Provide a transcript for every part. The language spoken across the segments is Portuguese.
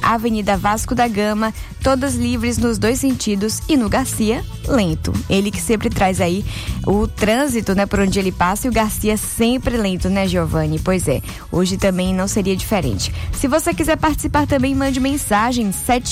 Avenida Vasco da Gama, todas livres nos 2 sentidos, e no Garcia, lento. Ele que sempre traz aí o trânsito, né, por onde ele passa, e o Garcia sempre lento, né, Giovanni? Pois é, hoje também não seria diferente. Se você quiser participar também, mande mensagem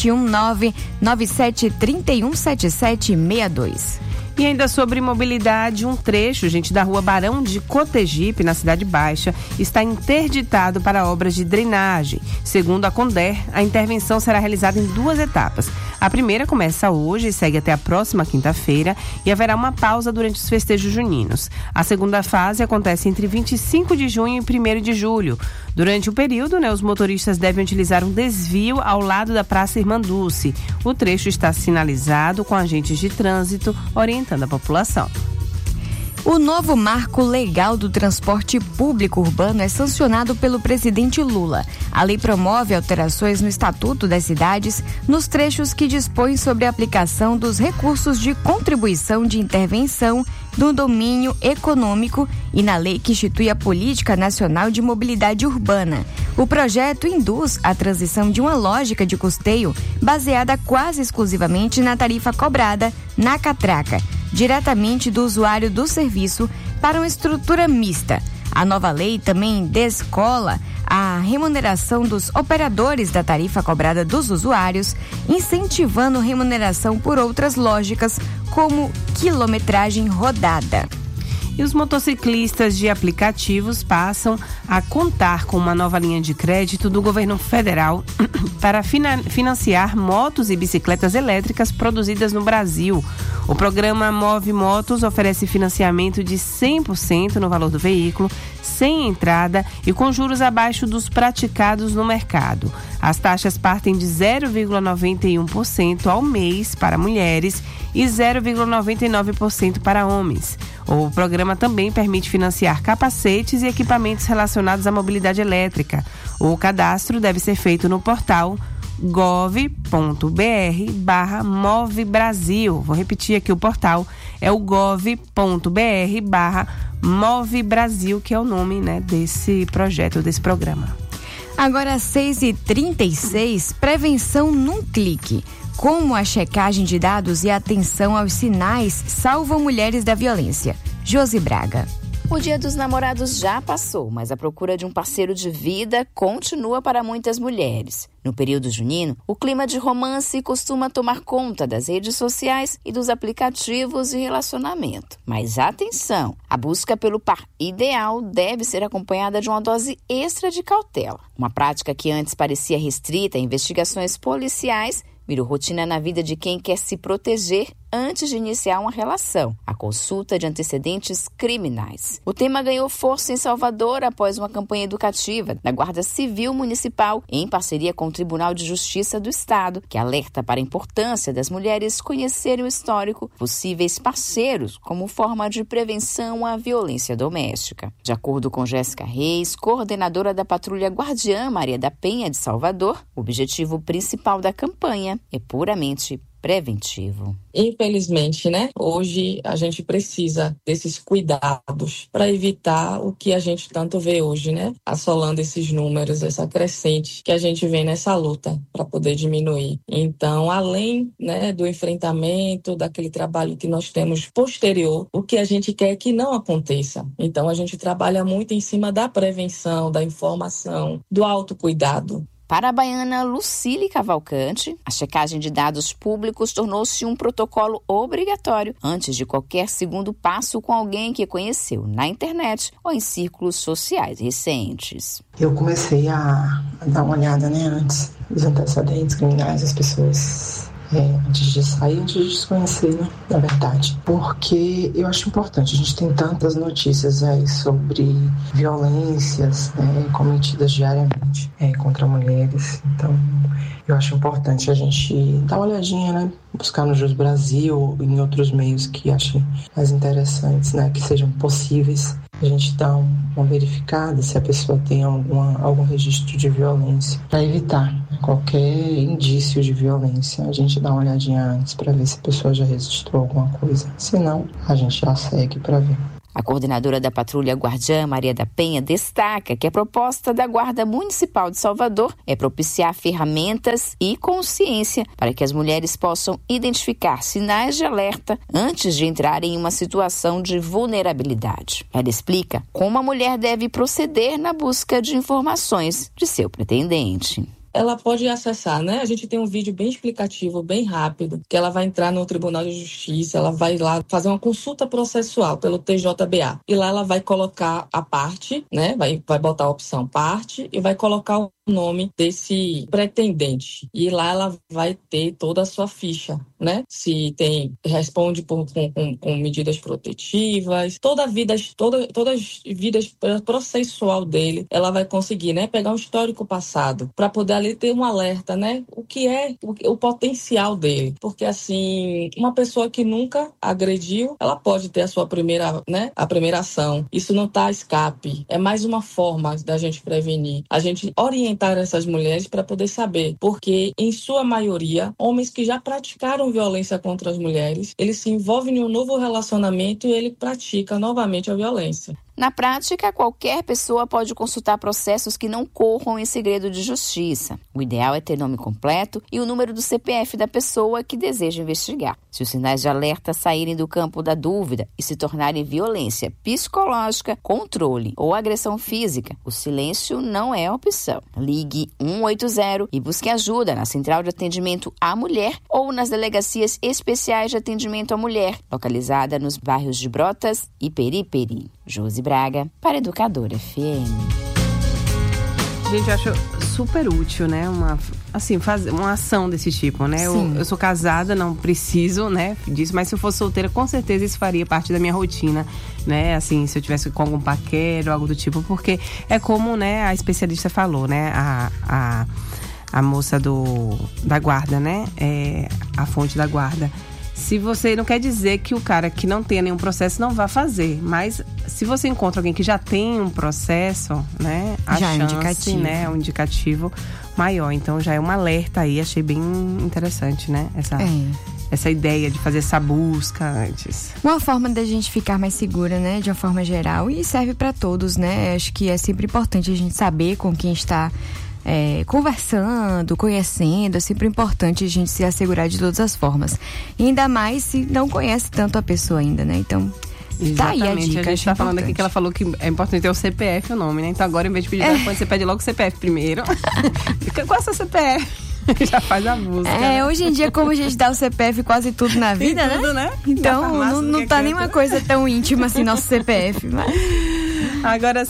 719-9731-7762. E ainda sobre mobilidade, um trecho, gente, da rua Barão de Cotegipe, na Cidade Baixa, está interditado para obras de drenagem. Segundo a Conder, a intervenção será realizada em 2 etapas. A primeira começa hoje e segue até a próxima quinta-feira e haverá uma pausa durante os festejos juninos. A segunda fase acontece entre 25 de junho e 1º de julho. Durante o período, os motoristas devem utilizar um desvio ao lado da Praça Irmã Dulce. O trecho está sinalizado com agentes de trânsito orientando a população. O novo marco legal do transporte público urbano é sancionado pelo presidente Lula. A lei promove alterações no Estatuto das Cidades, nos trechos que dispõem sobre a aplicação dos recursos de contribuição de intervenção do domínio econômico e na lei que institui a Política Nacional de Mobilidade Urbana. O projeto induz a transição de uma lógica de custeio baseada quase exclusivamente na tarifa cobrada na catraca, diretamente do usuário do serviço, para uma estrutura mista. A nova lei também descola a remuneração dos operadores da tarifa cobrada dos usuários, incentivando remuneração por outras lógicas, como quilometragem rodada. E os motociclistas de aplicativos passam a contar com uma nova linha de crédito do governo federal para financiar motos e bicicletas elétricas produzidas no Brasil. O programa Move Motos oferece financiamento de 100% no valor do veículo, sem entrada e com juros abaixo dos praticados no mercado. As taxas partem de 0,91% ao mês para mulheres e 0,99% para homens. O programa também permite financiar capacetes e equipamentos relacionados à mobilidade elétrica. O cadastro deve ser feito no portal gov.br/movebrasil. Vou repetir aqui, o portal é o gov.br/movebrasil, que é o nome, desse projeto, desse programa. Agora, 6h36, prevenção num clique. Como a checagem de dados e a atenção aos sinais salvam mulheres da violência. Josi Braga. O Dia dos Namorados já passou, mas a procura de um parceiro de vida continua para muitas mulheres. No período junino, o clima de romance costuma tomar conta das redes sociais e dos aplicativos de relacionamento. Mas atenção, a busca pelo par ideal deve ser acompanhada de uma dose extra de cautela. Uma prática que antes parecia restrita a investigações policiais virou rotina na vida de quem quer se proteger antes de iniciar uma relação, a consulta de antecedentes criminais. O tema ganhou força em Salvador após uma campanha educativa da Guarda Civil Municipal, em parceria com o Tribunal de Justiça do Estado, que alerta para a importância das mulheres conhecerem o histórico, possíveis parceiros, como forma de prevenção à violência doméstica. De acordo com Jéssica Reis, coordenadora da Patrulha Guardiã Maria da Penha de Salvador, o objetivo principal da campanha é puramente preventivo. Infelizmente, hoje a gente precisa desses cuidados para evitar o que a gente tanto vê hoje, assolando esses números, essa crescente que a gente vê nessa luta para poder diminuir. Então, além, do enfrentamento, daquele trabalho que nós temos posterior, o que a gente quer é que não aconteça. Então, a gente trabalha muito em cima da prevenção, da informação, do autocuidado. Para a baiana Lucília Cavalcante, a checagem de dados públicos tornou-se um protocolo obrigatório antes de qualquer segundo passo com alguém que conheceu na internet ou em círculos sociais recentes. Eu comecei a dar uma olhada, antes dos antecedentes criminais das pessoas. Antes de sair, antes de desconhecer, na verdade. Porque eu acho importante, a gente tem tantas notícias sobre violências cometidas diariamente contra mulheres. Então, eu acho importante a gente dar uma olhadinha, buscar no Jus Brasil e em outros meios que achem mais interessantes, que sejam possíveis. A gente dá uma verificada se a pessoa tem algum registro de violência, para evitar qualquer indício de violência. A gente dá uma olhadinha antes para ver se a pessoa já registrou alguma coisa. Se não, a gente já segue para ver. A coordenadora da Patrulha Guardiã, Maria da Penha, destaca que a proposta da Guarda Municipal de Salvador é propiciar ferramentas e consciência para que as mulheres possam identificar sinais de alerta antes de entrarem em uma situação de vulnerabilidade. Ela explica como a mulher deve proceder na busca de informações de seu pretendente. Ela pode acessar, né? A gente tem um vídeo bem explicativo, bem rápido, que ela vai entrar no Tribunal de Justiça, ela vai lá fazer uma consulta processual pelo TJBA. E lá ela vai colocar a parte, né? Vai botar a opção parte e vai colocar o nome desse pretendente. E lá ela vai ter toda a sua ficha, né? Se responde com medidas protetivas, todas as vidas processual dele, ela vai conseguir, né? Pegar um histórico passado para poder ali ter um alerta, né? O que é o potencial dele. Porque, assim, uma pessoa que nunca agrediu, ela pode ter a sua primeira, né? A primeira ação. Isso não tá a escape. É mais uma forma da gente prevenir. A gente orientar essas mulheres para poder saber. Porque, em sua maioria, homens que já praticaram violência contra as mulheres, eles se envolvem em um novo relacionamento e ele pratica novamente a violência. Na prática, qualquer pessoa pode consultar processos que não corram em segredo de justiça. O ideal é ter nome completo e o número do CPF da pessoa que deseja investigar. Se os sinais de alerta saírem do campo da dúvida e se tornarem violência psicológica, controle ou agressão física, o silêncio não é opção. Ligue 180 e busque ajuda na Central de Atendimento à Mulher ou nas Delegacias Especiais de Atendimento à Mulher, localizada nos bairros de Brotas e Periperi. Josi Braga, para Educadora FM. Gente, eu acho super útil, né? Fazer uma ação desse tipo, né? Eu sou casada, não preciso, né, disso, mas se eu fosse solteira, com certeza isso faria parte da minha rotina, né? Assim, se eu tivesse com algum paquero, algo do tipo, porque é como, né, a especialista falou, né? A moça da guarda, né? A fonte da guarda. Se você não quer dizer que o cara que não tenha nenhum processo não vá fazer, mas se você encontra alguém que já tem um processo, né, a já chance, é indicativo. Né, um indicativo maior. Então já é um alerta aí, achei bem interessante, né, essa ideia de fazer essa busca antes. Uma forma da gente ficar mais segura, né, de uma forma geral, e serve para todos, né? Acho que é sempre importante a gente saber com quem está conversando, conhecendo. É sempre importante a gente se assegurar de todas as formas. E ainda mais se não conhece tanto a pessoa ainda, né? Então, exatamente. Tá aí a dica. A gente tá falando aqui que ela falou que é importante ter o CPF, o nome, né? Então agora, em vez de pedir telefone, você pede logo o CPF primeiro. Qual é o seu CPF? Já faz a busca. Hoje em dia, como a gente dá o CPF quase tudo na vida, tudo, né? Então, não tá nenhuma coisa tão íntima assim, nosso CPF. Mas... Agora,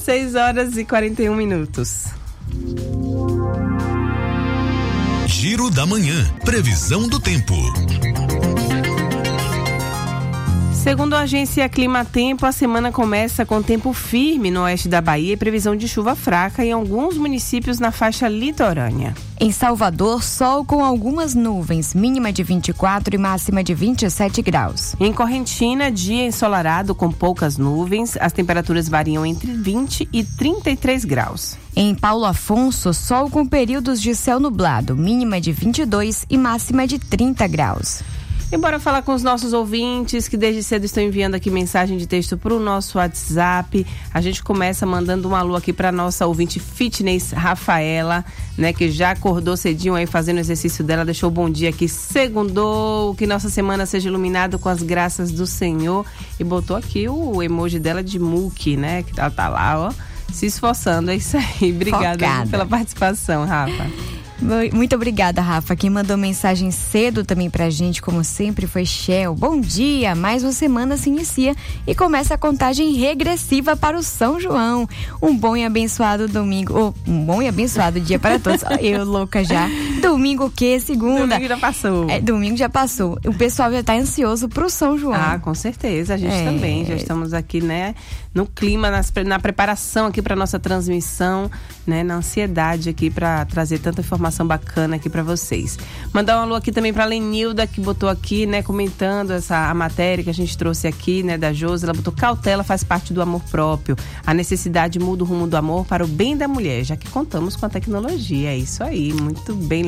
6h41. Giro da Manhã. Previsão do tempo. Segundo a agência Climatempo, a semana começa com tempo firme no oeste da Bahia e previsão de chuva fraca em alguns municípios na faixa litorânea. Em Salvador, sol com algumas nuvens, mínima de 24 e máxima de 27 graus. Em Correntina, dia ensolarado com poucas nuvens, as temperaturas variam entre 20 e 33 graus. Em Paulo Afonso, sol com períodos de céu nublado, mínima de 22 e máxima de 30 graus. E bora falar com os nossos ouvintes que desde cedo estão enviando aqui mensagem de texto para o nosso WhatsApp. A gente começa mandando um alô aqui para nossa ouvinte fitness, Rafaela, né, que já acordou cedinho aí fazendo o exercício dela, deixou bom dia aqui, segundou, que nossa semana seja iluminada com as graças do Senhor, e botou aqui o emoji dela de muque, né, que ela tá lá, ó, se esforçando, é isso aí. Obrigada pela participação, Rafa. Muito obrigada, Rafa. Quem mandou mensagem cedo também pra gente, como sempre, foi Shell. Bom dia! Mais uma semana se inicia e começa a contagem regressiva para o São João. Um bom e abençoado domingo. Um bom e abençoado dia para todos. Eu louca já. Domingo o quê? Segunda? Domingo já passou. Domingo já passou. O pessoal já tá ansioso pro São João. Ah, com certeza. A gente também. Já estamos aqui, né? No clima, na preparação aqui para nossa transmissão, né? Na ansiedade aqui para trazer tanta informação bacana aqui para vocês. Mandar um alô aqui também para Lenilda, que botou aqui, né? Comentando a matéria que a gente trouxe aqui, né? Da Josi. Ela botou: cautela faz parte do amor próprio. A necessidade muda o rumo do amor para o bem da mulher, já que contamos com a tecnologia. É isso aí. Muito bem, Lenilda.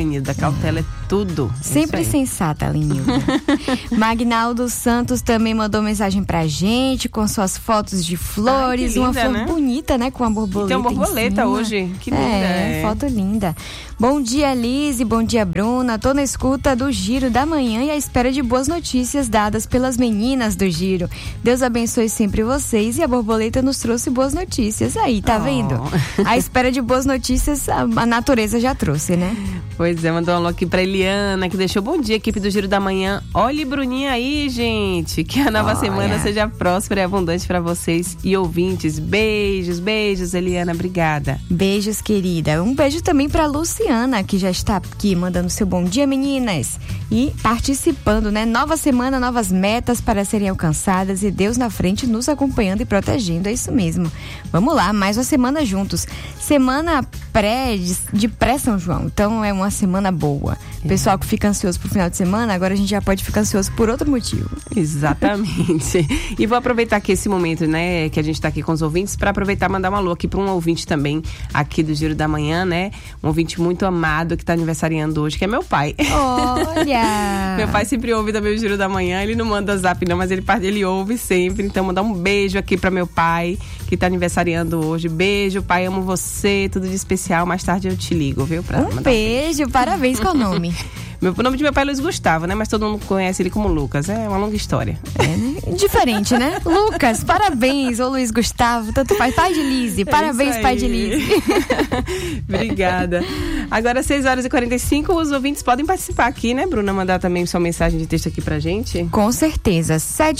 Lenilda. Cautela é tudo. Sempre sensata, Lenilda. Magnaldo Santos também mandou mensagem pra gente com suas fotos de flores. Linda, uma flor, né? Bonita, né? Com a borboleta. Tem uma borboleta hoje. Que linda. Foto linda. Bom dia, Lise. Bom dia, Bruna. Tô na escuta do Giro da Manhã e à espera de boas notícias dadas pelas meninas do Giro. Deus abençoe sempre vocês, e a borboleta nos trouxe boas notícias. Aí, tá vendo? À espera de boas notícias, a natureza já trouxe, né? Pois é, mandou um alô aqui pra Eliana, que deixou bom dia, equipe do Giro da Manhã. Olha, Bruninha aí, gente. Que a nova semana seja próspera e abundante pra vocês e ouvintes. Beijos, beijos, Eliana. Obrigada. Beijos, querida. Um beijo também pra Luciana, que já está aqui mandando seu bom dia, meninas. E participando, né? Nova semana, novas metas para serem alcançadas e Deus na frente nos acompanhando e protegendo. É isso mesmo. Vamos lá, mais uma semana juntos. Semana de pré-São João. Então é uma semana boa. Pessoal que fica ansioso pro final de semana, agora a gente já pode ficar ansioso por outro motivo. Exatamente. E vou aproveitar aqui esse momento, né, que a gente tá aqui com os ouvintes, para aproveitar e mandar um alô aqui para um ouvinte também aqui do Giro da Manhã, né? Um ouvinte muito amado que tá aniversariando hoje, que é meu pai. Olha! Meu pai sempre ouve também o Giro da Manhã, ele não manda zap não, mas ele ouve sempre. Então mandar um beijo aqui para meu pai, que tá aniversariando hoje. Beijo, pai, amo você, tudo de especial. Mais tarde eu te ligo, viu? Um beijo, parabéns, qual o nome? O nome de meu pai é Luiz Gustavo, né? Mas todo mundo conhece ele como Lucas. É uma longa história. Diferente, né? Lucas, parabéns. Ou Luiz Gustavo, tanto faz. Pai de Lise, parabéns, pai de Lise. Obrigada. Agora, 6h45, os ouvintes podem participar aqui, né, Bruna? Mandar também sua mensagem de texto aqui pra gente. Com certeza.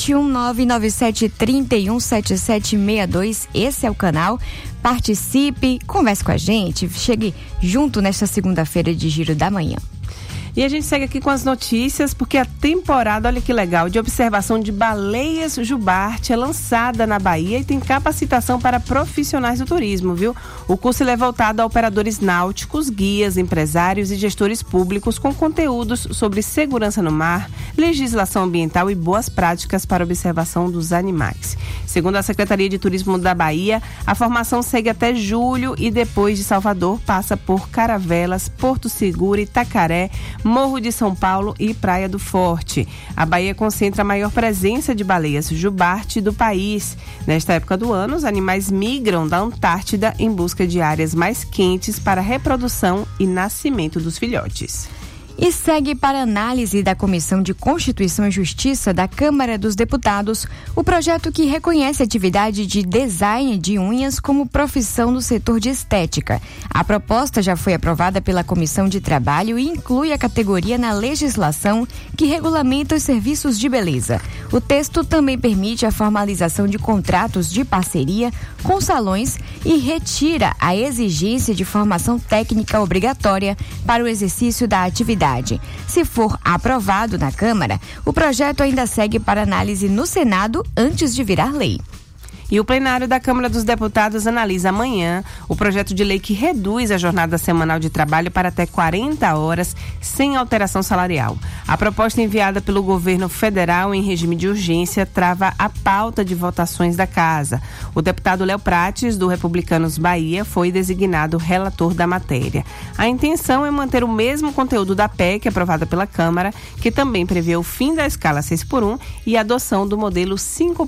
71997317762. Esse é o canal. Participe, converse com a gente. Chegue junto nesta segunda-feira de Giro da Manhã. E a gente segue aqui com as notícias, porque a temporada, olha que legal, de observação de baleias jubarte é lançada na Bahia e tem capacitação para profissionais do turismo, viu? O curso é voltado a operadores náuticos, guias, empresários e gestores públicos com conteúdos sobre segurança no mar, legislação ambiental e boas práticas para observação dos animais. Segundo a Secretaria de Turismo da Bahia, a formação segue até julho e depois de Salvador passa por Caravelas, Porto Seguro, Itacaré, Morro de São Paulo e Praia do Forte. A Bahia concentra a maior presença de baleias jubarte do país. Nesta época do ano, os animais migram da Antártida em busca de áreas mais quentes para reprodução e nascimento dos filhotes. E segue para análise da Comissão de Constituição e Justiça da Câmara dos Deputados o projeto que reconhece a atividade de design de unhas como profissão no setor de estética. A proposta já foi aprovada pela Comissão de Trabalho e inclui a categoria na legislação que regulamenta os serviços de beleza. O texto também permite a formalização de contratos de parceria com salões e retira a exigência de formação técnica obrigatória para o exercício da atividade. Se for aprovado na Câmara, o projeto ainda segue para análise no Senado antes de virar lei. E o plenário da Câmara dos Deputados analisa amanhã o projeto de lei que reduz a jornada semanal de trabalho para até 40 horas, sem alteração salarial. A proposta enviada pelo governo federal em regime de urgência trava a pauta de votações da Casa. O deputado Léo Prates, do Republicanos Bahia, foi designado relator da matéria. A intenção é manter o mesmo conteúdo da PEC aprovada pela Câmara, que também prevê o fim da escala 6x1 e a adoção do modelo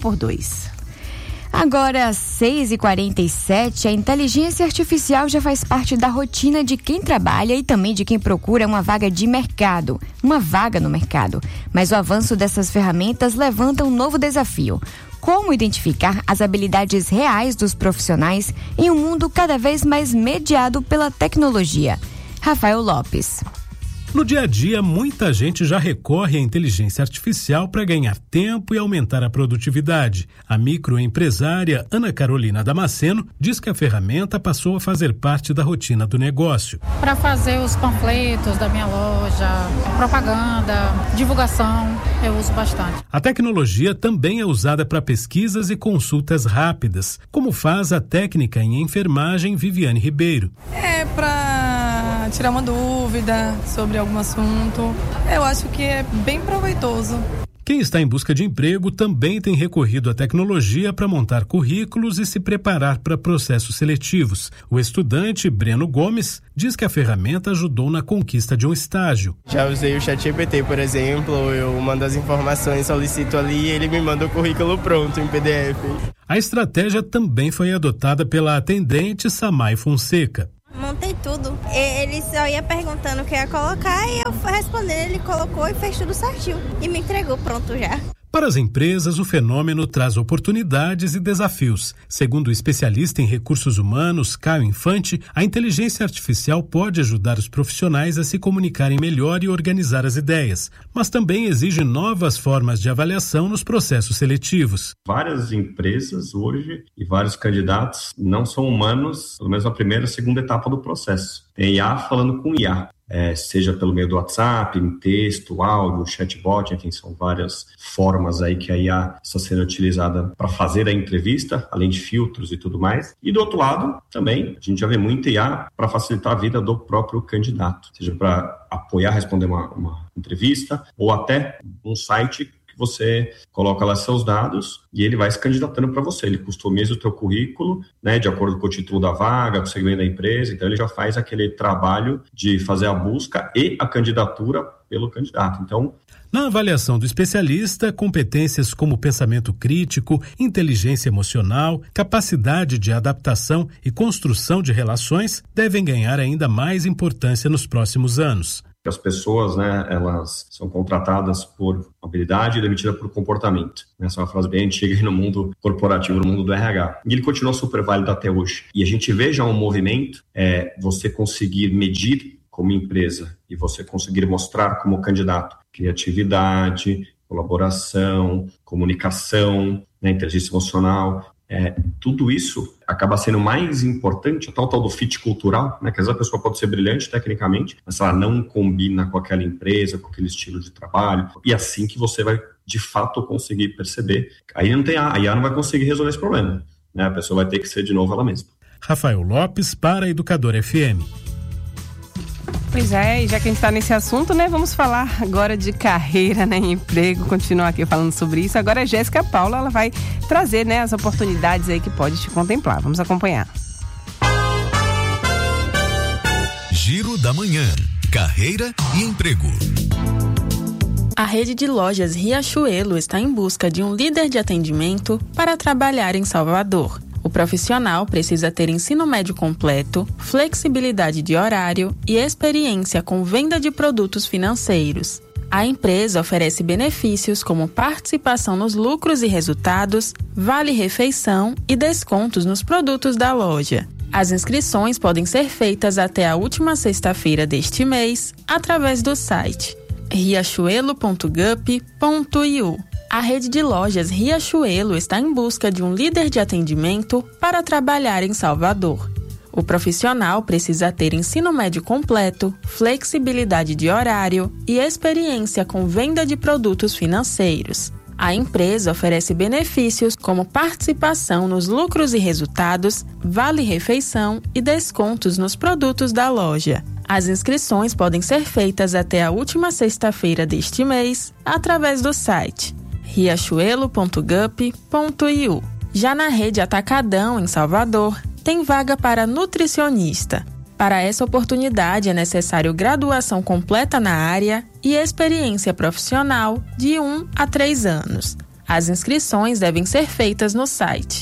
5x2. Agora, 6h47, a inteligência artificial já faz parte da rotina de quem trabalha e também de quem procura uma vaga de mercado, uma vaga no mercado. Mas o avanço dessas ferramentas levanta um novo desafio. Como identificar as habilidades reais dos profissionais em um mundo cada vez mais mediado pela tecnologia? Rafael Lopes. No dia a dia, muita gente já recorre à inteligência artificial para ganhar tempo e aumentar a produtividade. A microempresária Ana Carolina Damasceno diz que a ferramenta passou a fazer parte da rotina do negócio. Para fazer os panfletos da minha loja, propaganda, divulgação, eu uso bastante. A tecnologia também é usada para pesquisas e consultas rápidas, como faz a técnica em enfermagem Viviane Ribeiro. É para tirar uma dúvida sobre algum assunto. Eu acho que é bem proveitoso. Quem está em busca de emprego também tem recorrido à tecnologia para montar currículos e se preparar para processos seletivos. O estudante Breno Gomes diz que a ferramenta ajudou na conquista de um estágio. Já usei o ChatGPT, por exemplo, eu mando as informações, solicito ali e ele me manda o currículo pronto em PDF. A estratégia também foi adotada pela atendente Samay Fonseca. Montei tudo. Ele só ia perguntando o que ia colocar e eu respondendo, ele colocou e fez tudo certinho. E me entregou pronto já. Para as empresas, o fenômeno traz oportunidades e desafios. Segundo o especialista em recursos humanos, Caio Infante, a inteligência artificial pode ajudar os profissionais a se comunicarem melhor e organizar as ideias, mas também exige novas formas de avaliação nos processos seletivos. Várias empresas hoje e vários candidatos não são humanos, pelo menos na primeira e segunda etapa do processo. Tem IA falando com IA. Seja pelo meio do WhatsApp, em texto, áudio, chatbot, enfim, são várias formas aí que a IA está sendo utilizada para fazer a entrevista, além de filtros e tudo mais. E do outro lado, também, a gente já vê muita IA para facilitar a vida do próprio candidato, seja para apoiar, responder uma entrevista, ou até um site você coloca lá seus dados e ele vai se candidatando para você. Ele customiza o teu currículo, né, de acordo com o título da vaga, com o segmento da empresa. Então, ele já faz aquele trabalho de fazer a busca e a candidatura pelo candidato. Então, na avaliação do especialista, competências como pensamento crítico, inteligência emocional, capacidade de adaptação e construção de relações devem ganhar ainda mais importância nos próximos anos. As pessoas, né, elas são contratadas por habilidade e demitidas por comportamento. Essa é uma frase bem antiga aí no mundo corporativo, no mundo do RH. E ele continua super válido até hoje. E a gente vê já um movimento, você conseguir medir como empresa e você conseguir mostrar como candidato criatividade, colaboração, comunicação, né, inteligência emocional. Tudo isso acaba sendo mais importante, tal do fit cultural, né? Que às vezes a pessoa pode ser brilhante tecnicamente, mas ela não combina com aquela empresa, com aquele estilo de trabalho, e assim que você vai de fato conseguir perceber. Aí não tem a IA não vai conseguir resolver esse problema, né? A pessoa vai ter que ser de novo ela mesma. Rafael Lopes para a Educador FM. Pois é, e já que a gente está nesse assunto, né, vamos falar agora de carreira, né, emprego, continuar aqui falando sobre isso. Agora a Jéssica Paula, ela vai trazer, né, as oportunidades aí que pode te contemplar. Vamos acompanhar. Giro da Manhã, carreira e emprego. A rede de lojas Riachuelo está em busca de um líder de atendimento para trabalhar em Salvador. O profissional precisa ter ensino médio completo, flexibilidade de horário e experiência com venda de produtos financeiros. A empresa oferece benefícios como participação nos lucros e resultados, vale-refeição e descontos nos produtos da loja. As inscrições podem ser feitas até a última sexta-feira deste mês, através do site riachuelo.gup.iu. A rede de lojas Riachuelo está em busca de um líder de atendimento para trabalhar em Salvador. O profissional precisa ter ensino médio completo, flexibilidade de horário e experiência com venda de produtos financeiros. A empresa oferece benefícios como participação nos lucros e resultados, vale-refeição e descontos nos produtos da loja. As inscrições podem ser feitas até a última sexta-feira deste mês, através do site riachuelo.gup.iu. Já na rede Atacadão, em Salvador, tem vaga para nutricionista. Para essa oportunidade é necessário graduação completa na área e experiência profissional de 1 a 3 anos. As inscrições devem ser feitas no site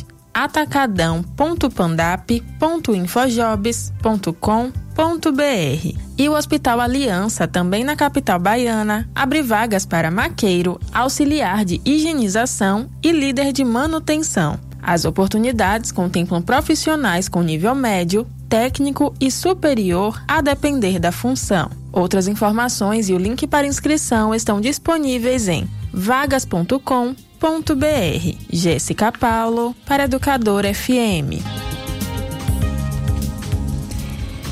atacadão.pandap.infojobs.com.br. E o Hospital Aliança, também na capital baiana, abre vagas para maqueiro, auxiliar de higienização e líder de manutenção. As oportunidades contemplam profissionais com nível médio, técnico e superior a depender da função. Outras informações e o link para inscrição estão disponíveis em vagas.com.br. Jéssica Paulo para Educador FM.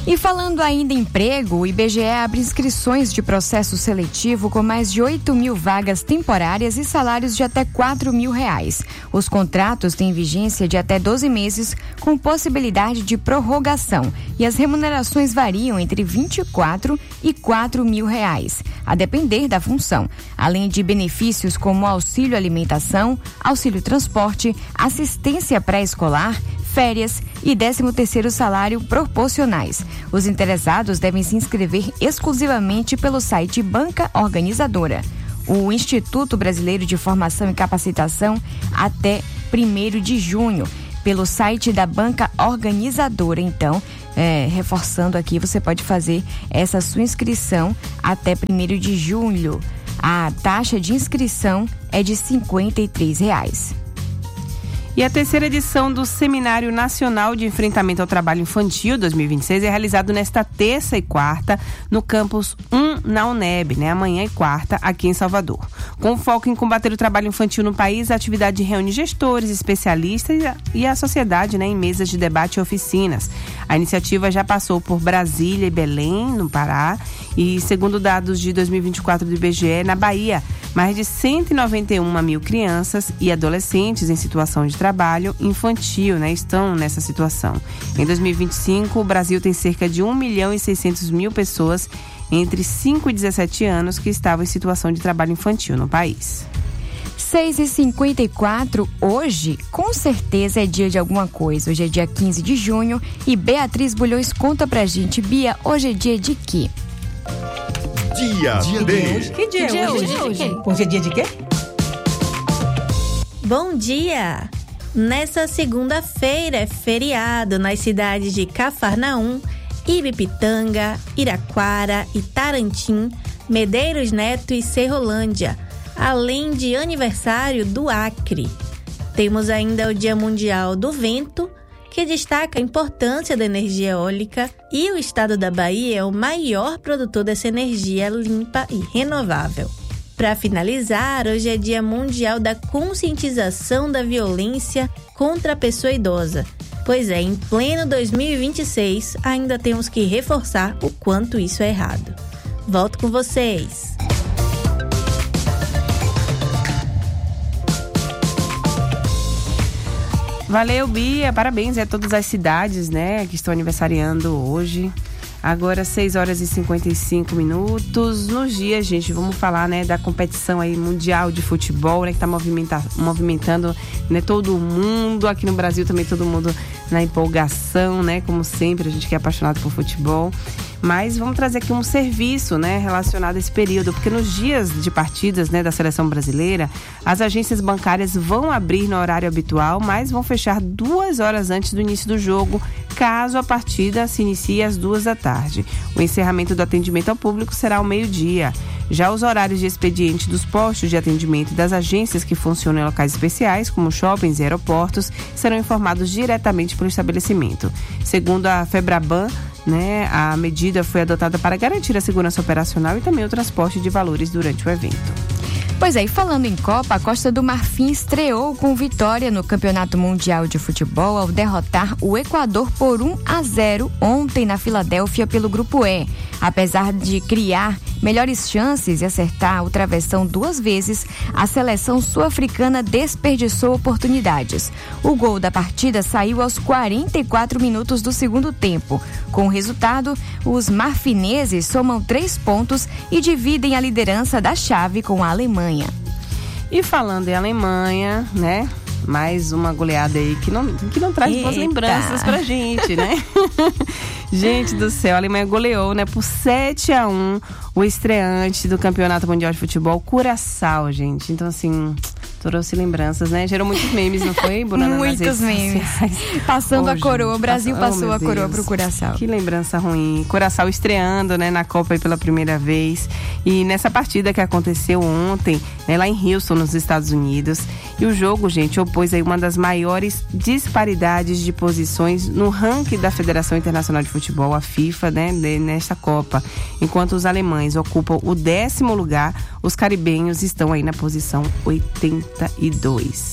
E falando ainda em emprego, o IBGE abre inscrições de processo seletivo com mais de 8 mil vagas temporárias e salários de até R$4.000. Os contratos têm vigência de até 12 meses, com possibilidade de prorrogação, e as remunerações variam entre R$24 e R$4.000, a depender da função, além de benefícios como auxílio alimentação, auxílio transporte, assistência pré-escolar, férias e 13º salário proporcionais. Os interessados devem se inscrever exclusivamente pelo site Banca Organizadora. O Instituto Brasileiro de Formação e Capacitação até 1º de junho, pelo site da Banca Organizadora. Então, reforçando aqui, você pode fazer essa sua inscrição até 1º de julho. A taxa de inscrição é de R$53. E a terceira edição do Seminário Nacional de Enfrentamento ao Trabalho Infantil 2026 é realizado nesta terça e quarta no campus 1 na UNEB, amanhã e quarta, aqui em Salvador. Com foco em combater o trabalho infantil no país, a atividade reúne gestores, especialistas e a sociedade em mesas de debate e oficinas. A iniciativa já passou por Brasília e Belém, no Pará, e segundo dados de 2024 do IBGE, na Bahia, mais de 191 mil crianças e adolescentes em situação de trabalho infantil, estão nessa situação. Em 2025, o Brasil tem cerca de 1.600.000 pessoas entre 5 e 17 anos que estavam em situação de trabalho infantil no país. 6h54, hoje, com certeza é dia de alguma coisa. Hoje é dia 15 de junho e Beatriz Bulhões conta pra gente. Bia, hoje é dia de quê? Dia D. Que dia é hoje? Hoje é dia de quê? Bom dia! Nessa segunda-feira é feriado nas cidades de Cafarnaum, Ibipitanga, Iraquara, Itarantim, Medeiros Neto e Serrolândia, além de aniversário do Acre. Temos ainda o Dia Mundial do Vento, que destaca a importância da energia eólica, e o estado da Bahia é o maior produtor dessa energia limpa e renovável. Para finalizar, hoje é Dia Mundial da Conscientização da Violência contra a Pessoa Idosa. Pois é, em pleno 2026, ainda temos que reforçar o quanto isso é errado. Volto com vocês! Valeu, Bia. Parabéns a todas as cidades, que estão aniversariando hoje. Agora, 6h55. Nos dias, gente, vamos falar, da competição aí mundial de futebol, que está movimentando, todo mundo. Aqui no Brasil também todo mundo na empolgação, como sempre, a gente que é apaixonado por futebol. Mas vamos trazer aqui um serviço, relacionado a esse período, porque nos dias de partidas, da seleção brasileira, as agências bancárias vão abrir no horário habitual, mas vão fechar 2 horas antes do início do jogo, caso a partida se inicie às 14h. O encerramento do atendimento ao público será ao meio-dia. Já os horários de expediente dos postos de atendimento das agências que funcionam em locais especiais, como shoppings e aeroportos, serão informados diretamente pelo estabelecimento. Segundo a Febraban, a medida foi adotada para garantir a segurança operacional e também o transporte de valores durante o evento. Pois é, e falando em Copa, a Costa do Marfim estreou com vitória no Campeonato Mundial de Futebol ao derrotar o Equador por 1-0 ontem na Filadélfia pelo Grupo E. Apesar de criar melhores chances e acertar o travessão 2 vezes, a seleção sul-africana desperdiçou oportunidades. O gol da partida saiu aos 44 minutos do segundo tempo. Com o resultado, os marfineses somam 3 pontos e dividem a liderança da chave com a Alemanha. E falando em Alemanha, mais uma goleada aí que não traz boas lembranças pra gente, Gente do céu, a Alemanha goleou, por 7-1 o estreante do Campeonato Mundial de Futebol, Curaçao, gente. Então, assim, trouxe lembranças, Gerou muitos memes, não foi, Bruna? Muitos memes. Passando a coroa, o Brasil passou a coroa pro Curaçao. Que lembrança ruim. Curaçao estreando, na Copa aí pela primeira vez. E nessa partida que aconteceu ontem, lá em Houston, nos Estados Unidos. E o jogo, gente, opôs aí uma das maiores disparidades de posições no ranking da Federação Internacional de Futebol, a FIFA, nesta Copa. Enquanto os alemães ocupam o 10º lugar, os caribenhos estão aí na posição 82.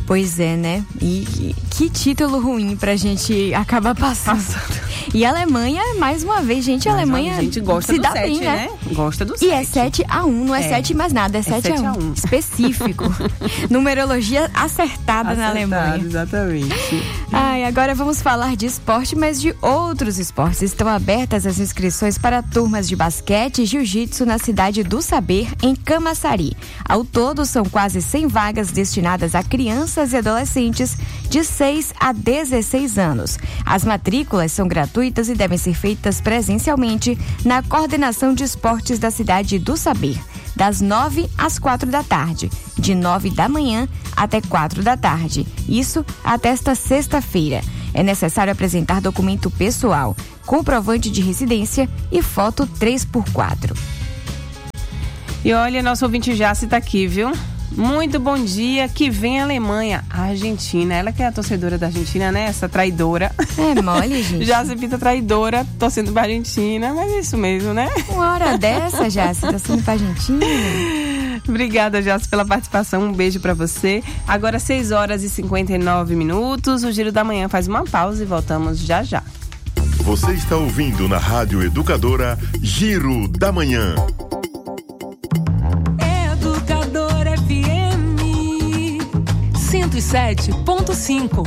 Pois é, né? E que título ruim pra gente acabar passando. E a Alemanha, mais uma vez, gente, a Alemanha a gente gosta se do dá 7, bem, né? Gosta do 7. E é 7-1, não é 7 mais nada, é 7-1. Específico. Numerologia acertada na Alemanha. Exatamente. Ai, agora vamos falar de esporte, mas de outros esportes. Estão abertas as inscrições para turmas de basquete e jiu-jitsu na cidade do Saber, em Camaçari. Ao todo, são quase 100 vagas destinadas a crianças e adolescentes de 6 a 16 anos. As matrículas são gratuitas e devem ser feitas presencialmente na Coordenação de Esportes da cidade do Saber, das 9 às 4 da tarde, de 9 da manhã até 4 da tarde. Isso até esta sexta-feira. É necessário apresentar documento pessoal, comprovante de residência e foto 3x4. E olha, nosso ouvinte Jace está aqui, viu? Muito bom dia, que vem a Alemanha, a Argentina. Ela que é a torcedora da Argentina, né? Essa traidora. É mole, gente. Jace Pita traidora, torcendo pra Argentina, mas é isso mesmo, né? Uma hora dessa, Jace, torcendo pra Argentina. Obrigada, Jace, pela participação. Um beijo pra você. Agora 6h59. O Giro da Manhã faz uma pausa e voltamos já já. Você está ouvindo na Rádio Educadora Giro da Manhã. Educadora FM 107.5.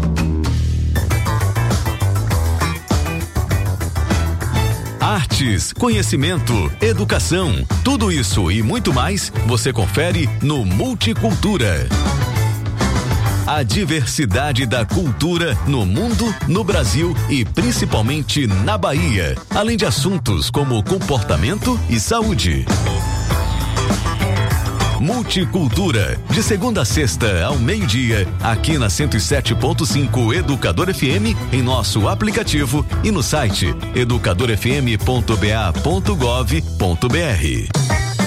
Artes, conhecimento, educação, tudo isso e muito mais você confere no Multicultura. A diversidade da cultura no mundo, no Brasil e principalmente na Bahia, além de assuntos como comportamento e saúde. Multicultura, de segunda a sexta ao meio-dia, aqui na 107.5 Educador FM, em nosso aplicativo e no site educadorfm.ba.gov.br.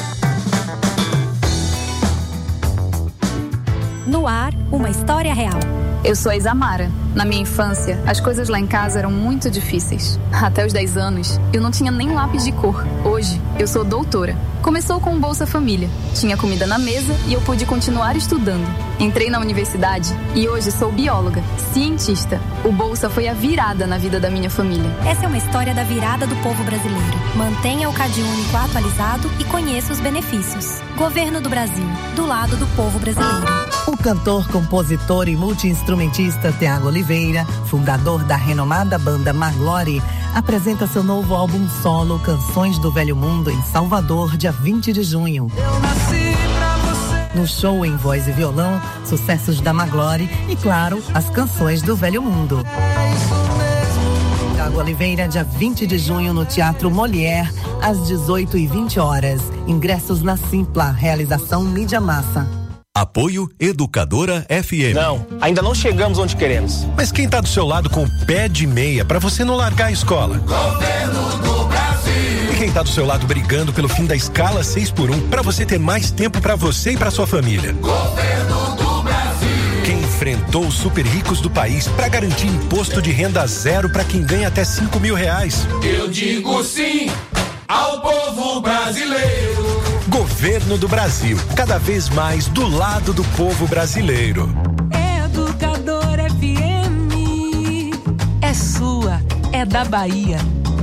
No ar, uma história real. Eu sou a Isamara. Na minha infância, as coisas lá em casa eram muito difíceis. Até os 10 anos, eu não tinha nem lápis de cor. Hoje, eu sou doutora. Começou com o Bolsa Família. Tinha comida na mesa e eu pude continuar estudando. Entrei na universidade e hoje sou bióloga, cientista. O Bolsa foi a virada na vida da minha família. Essa é uma história da virada do povo brasileiro. Mantenha o CadÚnico atualizado e conheça os benefícios. Governo do Brasil, do lado do povo brasileiro. O cantor, compositor e multi-instrumentista Thiago Oliveira, fundador da renomada banda Maglore, apresenta seu novo álbum solo Canções do Velho Mundo em Salvador, dia 20 de junho. Eu nasci pra você. No show em voz e violão, sucessos da Maglore e, claro, as canções do Velho Mundo. Thiago Oliveira, dia 20 de junho no Teatro Molière, às 18h20. Ingressos na Simpla, realização Mídia Massa. Apoio Educadora FM. Não, ainda não chegamos onde queremos. Mas quem tá do seu lado com o pé de meia pra você não largar a escola? Governo do Brasil. E quem tá do seu lado brigando pelo fim da escala 6x1 pra você ter mais tempo pra você e pra sua família? Governo do Brasil. Quem enfrentou os super ricos do país pra garantir imposto de renda zero pra quem ganha até R$5.000? Eu digo sim ao povo brasileiro. Governo do Brasil, cada vez mais do lado do povo brasileiro. Educadora FM é sua, é da Bahia.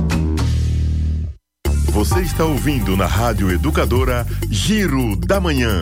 Você está ouvindo na Rádio Educadora Giro da Manhã.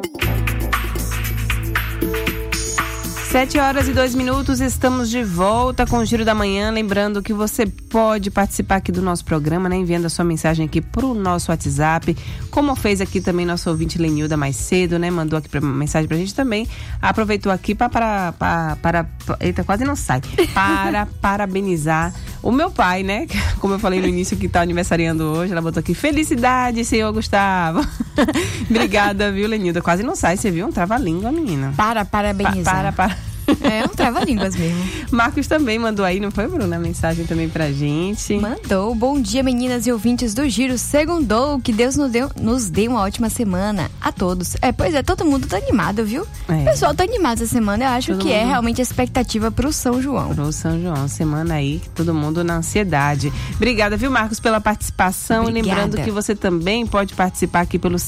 7h02, estamos de volta com o Giro da Manhã. Lembrando que você pode participar aqui do nosso programa, né? Enviando a sua mensagem aqui pro nosso WhatsApp, como fez aqui também nosso ouvinte Lenilda mais cedo, né? Mandou aqui mensagem pra gente também. Aproveitou aqui para eita, quase não sai. Para parabenizar o meu pai, né? Como eu falei no início, que tá aniversariando hoje. Ela botou aqui, felicidade, senhor Gustavo. Obrigada, viu, Lenilda? Quase não sai, você viu? Um trava-língua, menina. Parabenizar. É um trava-línguas mesmo. Marcos também mandou aí, não foi, Bruna? Mensagem também pra gente. Mandou. Bom dia, meninas e ouvintes do Giro. Segundou. Que Deus nos dê uma ótima semana a todos. Pois é, todo mundo tá animado, viu? O pessoal tá animado essa semana. Eu acho que é realmente a expectativa pro São João. Pro São João. Semana aí, todo mundo na ansiedade. Obrigada, viu, Marcos, pela participação. Obrigada. Lembrando que você também pode participar aqui pelo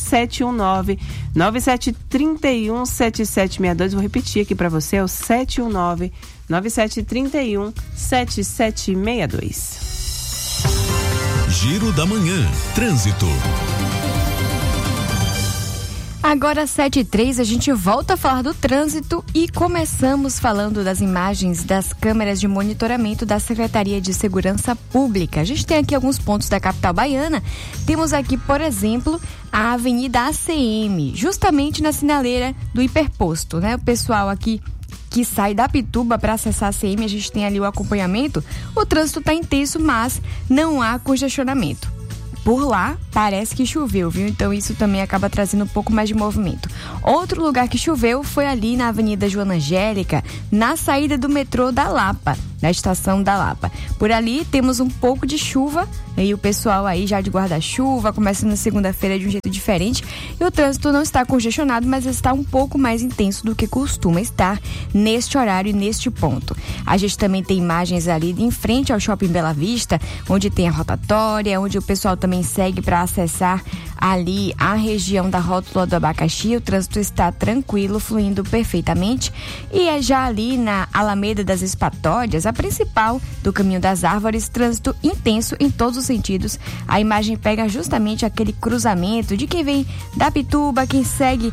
719-9731-7762. Vou repetir aqui pra você, é o 719-9731-7762. Giro da Manhã. Trânsito. Agora 7h03, a gente volta a falar do trânsito e começamos falando das imagens das câmeras de monitoramento da Secretaria de Segurança Pública. A gente tem aqui alguns pontos da capital baiana. Temos aqui, por exemplo, a Avenida ACM, justamente na sinaleira do hiperposto, né? O pessoal aqui que sai da Pituba para acessar a ACM, a gente tem ali o acompanhamento. O trânsito está intenso, mas não há congestionamento. Por lá, parece que choveu, viu? Então isso também acaba trazendo um pouco mais de movimento. Outro lugar que choveu foi ali na Avenida Joana Angélica, na saída do metrô da Lapa, na estação da Lapa. Por ali temos um pouco de chuva, e o pessoal aí já de guarda-chuva, começando na segunda-feira de um jeito diferente. E o trânsito não está congestionado, mas está um pouco mais intenso do que costuma estar neste horário e neste ponto. A gente também tem imagens ali em frente ao Shopping Bela Vista, onde tem a rotatória, onde o pessoal também segue para acessar ali a região da Rótula do Abacaxi. O trânsito está tranquilo, fluindo perfeitamente. E é já ali na Alameda das Espatórias, a principal do Caminho das Árvores, trânsito intenso em todos os sentidos. A imagem pega justamente aquele cruzamento de quem vem da Pituba, quem segue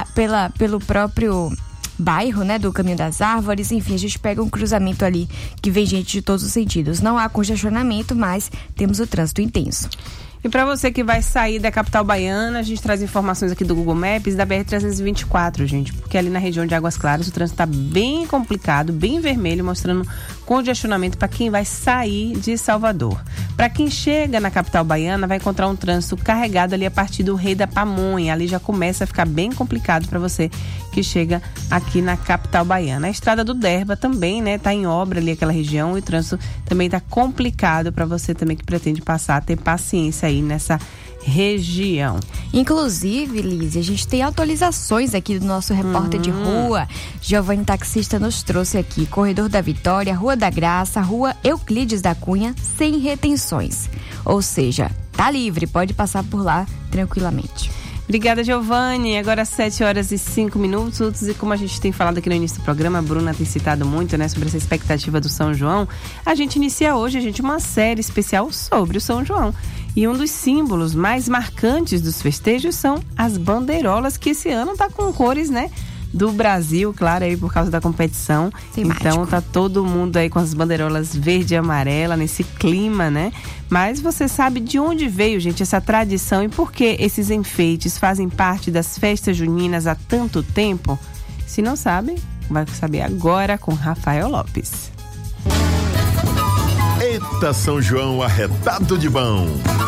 pelo próprio bairro, né, do Caminho das Árvores. Enfim, a gente pega um cruzamento ali que vem gente de todos os sentidos. Não há congestionamento, mas temos o trânsito intenso. E para você que vai sair da capital baiana, a gente traz informações aqui do Google Maps da BR-324, gente, porque ali na região de Águas Claras o trânsito está bem complicado, bem vermelho, mostrando congestionamento para quem vai sair de Salvador. Para quem chega na capital baiana, vai encontrar um trânsito carregado ali a partir do Rei da Pamonha. Ali já começa a ficar bem complicado para você que chega aqui na capital baiana. A estrada do Derba também, né, tá em obra ali aquela região, e o trânsito também tá complicado para você também que pretende passar, ter paciência aí nessa região. Inclusive, Liz, a gente tem atualizações aqui do nosso repórter de rua. Giovanni Taxista nos trouxe aqui: Corredor da Vitória, Rua da Graça, Rua Euclides da Cunha, sem retenções. Ou seja, tá livre, pode passar por lá tranquilamente. Obrigada, Giovanni. Agora 7h05, e como a gente tem falado aqui no início do programa, a Bruna tem citado muito, né, sobre essa expectativa do São João. A gente inicia hoje, uma série especial sobre o São João. E um dos símbolos mais marcantes dos festejos são as bandeirolas, que esse ano tá com cores, né, do Brasil, claro, aí por causa da competição. Então tá todo mundo aí com as bandeirolas verde e amarela nesse clima, né? Mas você sabe de onde veio, gente, essa tradição e por que esses enfeites fazem parte das festas juninas há tanto tempo? Se não sabe, vai saber agora com Rafael Lopes. Eita, São João arretado de bom!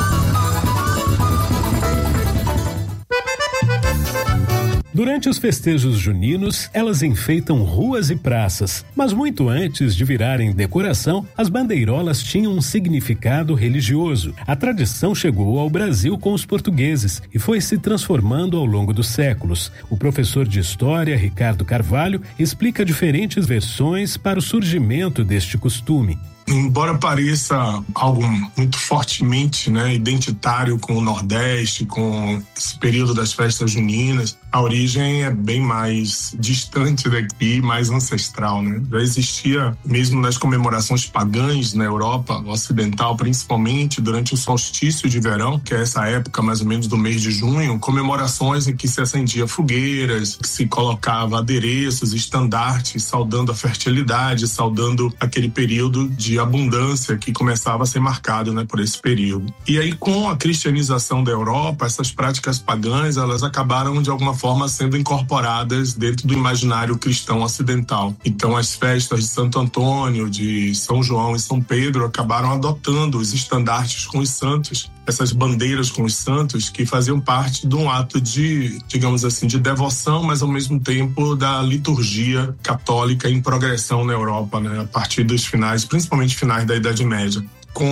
Durante os festejos juninos, elas enfeitam ruas e praças, mas muito antes de virarem decoração, as bandeirolas tinham um significado religioso. A tradição chegou ao Brasil com os portugueses e foi se transformando ao longo dos séculos. O professor de História, Ricardo Carvalho, explica diferentes versões para o surgimento deste costume. Embora pareça algo muito fortemente, né, identitário com o Nordeste, com esse período das festas juninas, a origem é bem mais distante daqui, mais ancestral, né? Já existia, mesmo nas comemorações pagãs na Europa Ocidental, principalmente durante o solstício de verão, que é essa época mais ou menos do mês de junho, comemorações em que se acendia fogueiras, que se colocava adereços, estandartes, saudando a fertilidade, saudando aquele período de abundância que começava a ser marcado, né, por esse período. E aí, com a cristianização da Europa, essas práticas pagãs, elas acabaram de alguma forma sendo incorporadas dentro do imaginário cristão ocidental. Então, as festas de Santo Antônio, de São João e São Pedro acabaram adotando os estandartes com os santos essas bandeiras com os santos que faziam parte de um ato de, digamos assim, de devoção, mas ao mesmo tempo da liturgia católica em progressão na Europa, né, a partir dos finais, principalmente finais da Idade Média.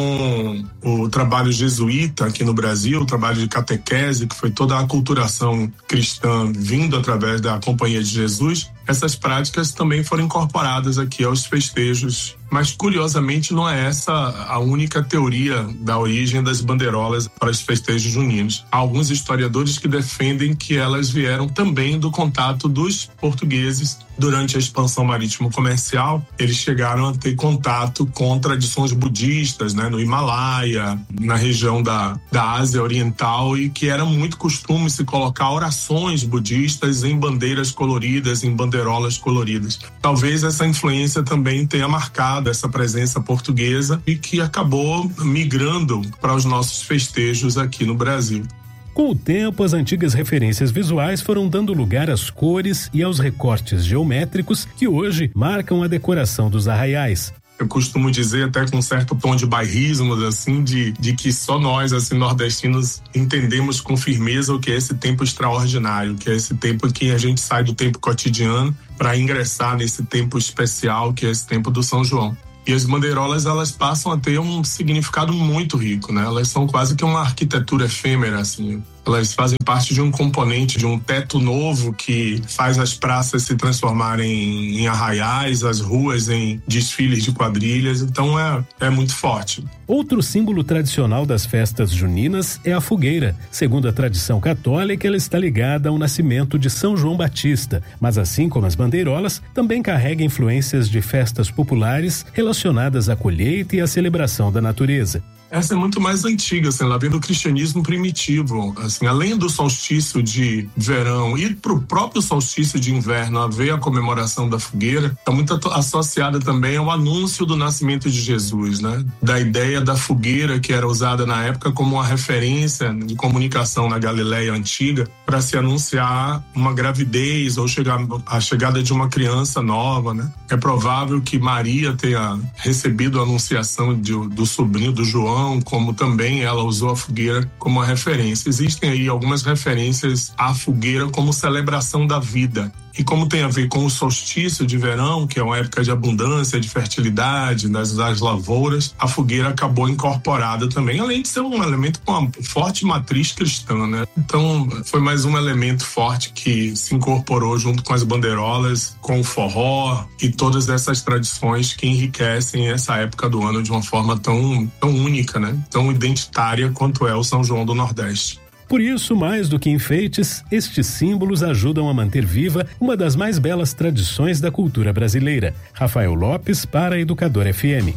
Com o trabalho jesuíta aqui no Brasil, o trabalho de catequese, que foi toda a aculturação cristã vindo através da Companhia de Jesus, essas práticas também foram incorporadas aqui aos festejos. Mas, curiosamente, não é essa a única teoria da origem das bandeirolas para os festejos juninos. Há alguns historiadores que defendem que elas vieram também do contato dos portugueses durante a expansão marítimo-comercial. Eles chegaram a ter contato com tradições budistas, né, no Himalaia, na região da Ásia Oriental, e que era muito costume se colocar orações budistas em bandeiras coloridas, em bandeirolas coloridas. Talvez essa influência também tenha marcado essa presença portuguesa e que acabou migrando para os nossos festejos aqui no Brasil. Com o tempo, as antigas referências visuais foram dando lugar às cores e aos recortes geométricos que hoje marcam a decoração dos arraiais. Eu costumo dizer, até com um certo tom de bairrismo, assim, de que só nós, assim, nordestinos, entendemos com firmeza o que é esse tempo extraordinário, que é esse tempo em que a gente sai do tempo cotidiano para ingressar nesse tempo especial, que é esse tempo do São João. E as bandeirolas, elas passam a ter um significado muito rico, né? Elas são quase que uma arquitetura efêmera, assim. Elas fazem parte de um componente, de um teto novo que faz as praças se transformarem em arraiais, as ruas em desfiles de quadrilhas. Então é muito forte. Outro símbolo tradicional das festas juninas é a fogueira. Segundo a tradição católica, ela está ligada ao nascimento de São João Batista, mas assim como as bandeirolas, também carrega influências de festas populares relacionadas à colheita e à celebração da natureza. Essa é muito mais antiga, assim, ela vem do cristianismo primitivo, assim, além do solstício de verão e pro próprio solstício de inverno haver a comemoração da fogueira, está muito associada também ao anúncio do nascimento de Jesus, né? Da ideia da fogueira que era usada na época como uma referência de comunicação na Galileia antiga para se anunciar uma gravidez ou a chegada de uma criança nova, né? É provável que Maria tenha recebido a anunciação do sobrinho do João, como também ela usou a fogueira como uma referência. Existem aí algumas referências à fogueira como celebração da vida. E como tem a ver com o solstício de verão, que é uma época de abundância, de fertilidade, das lavouras, a fogueira acabou incorporada também, além de ser um elemento com uma forte matriz cristã, né? Então, foi mais um elemento forte que se incorporou junto com as bandeirolas, com o forró e todas essas tradições que enriquecem essa época do ano de uma forma tão única, né? Tão identitária quanto é o São João do Nordeste. Por isso, mais do que enfeites, estes símbolos ajudam a manter viva uma das mais belas tradições da cultura brasileira. Rafael Lopes para a Educadora FM.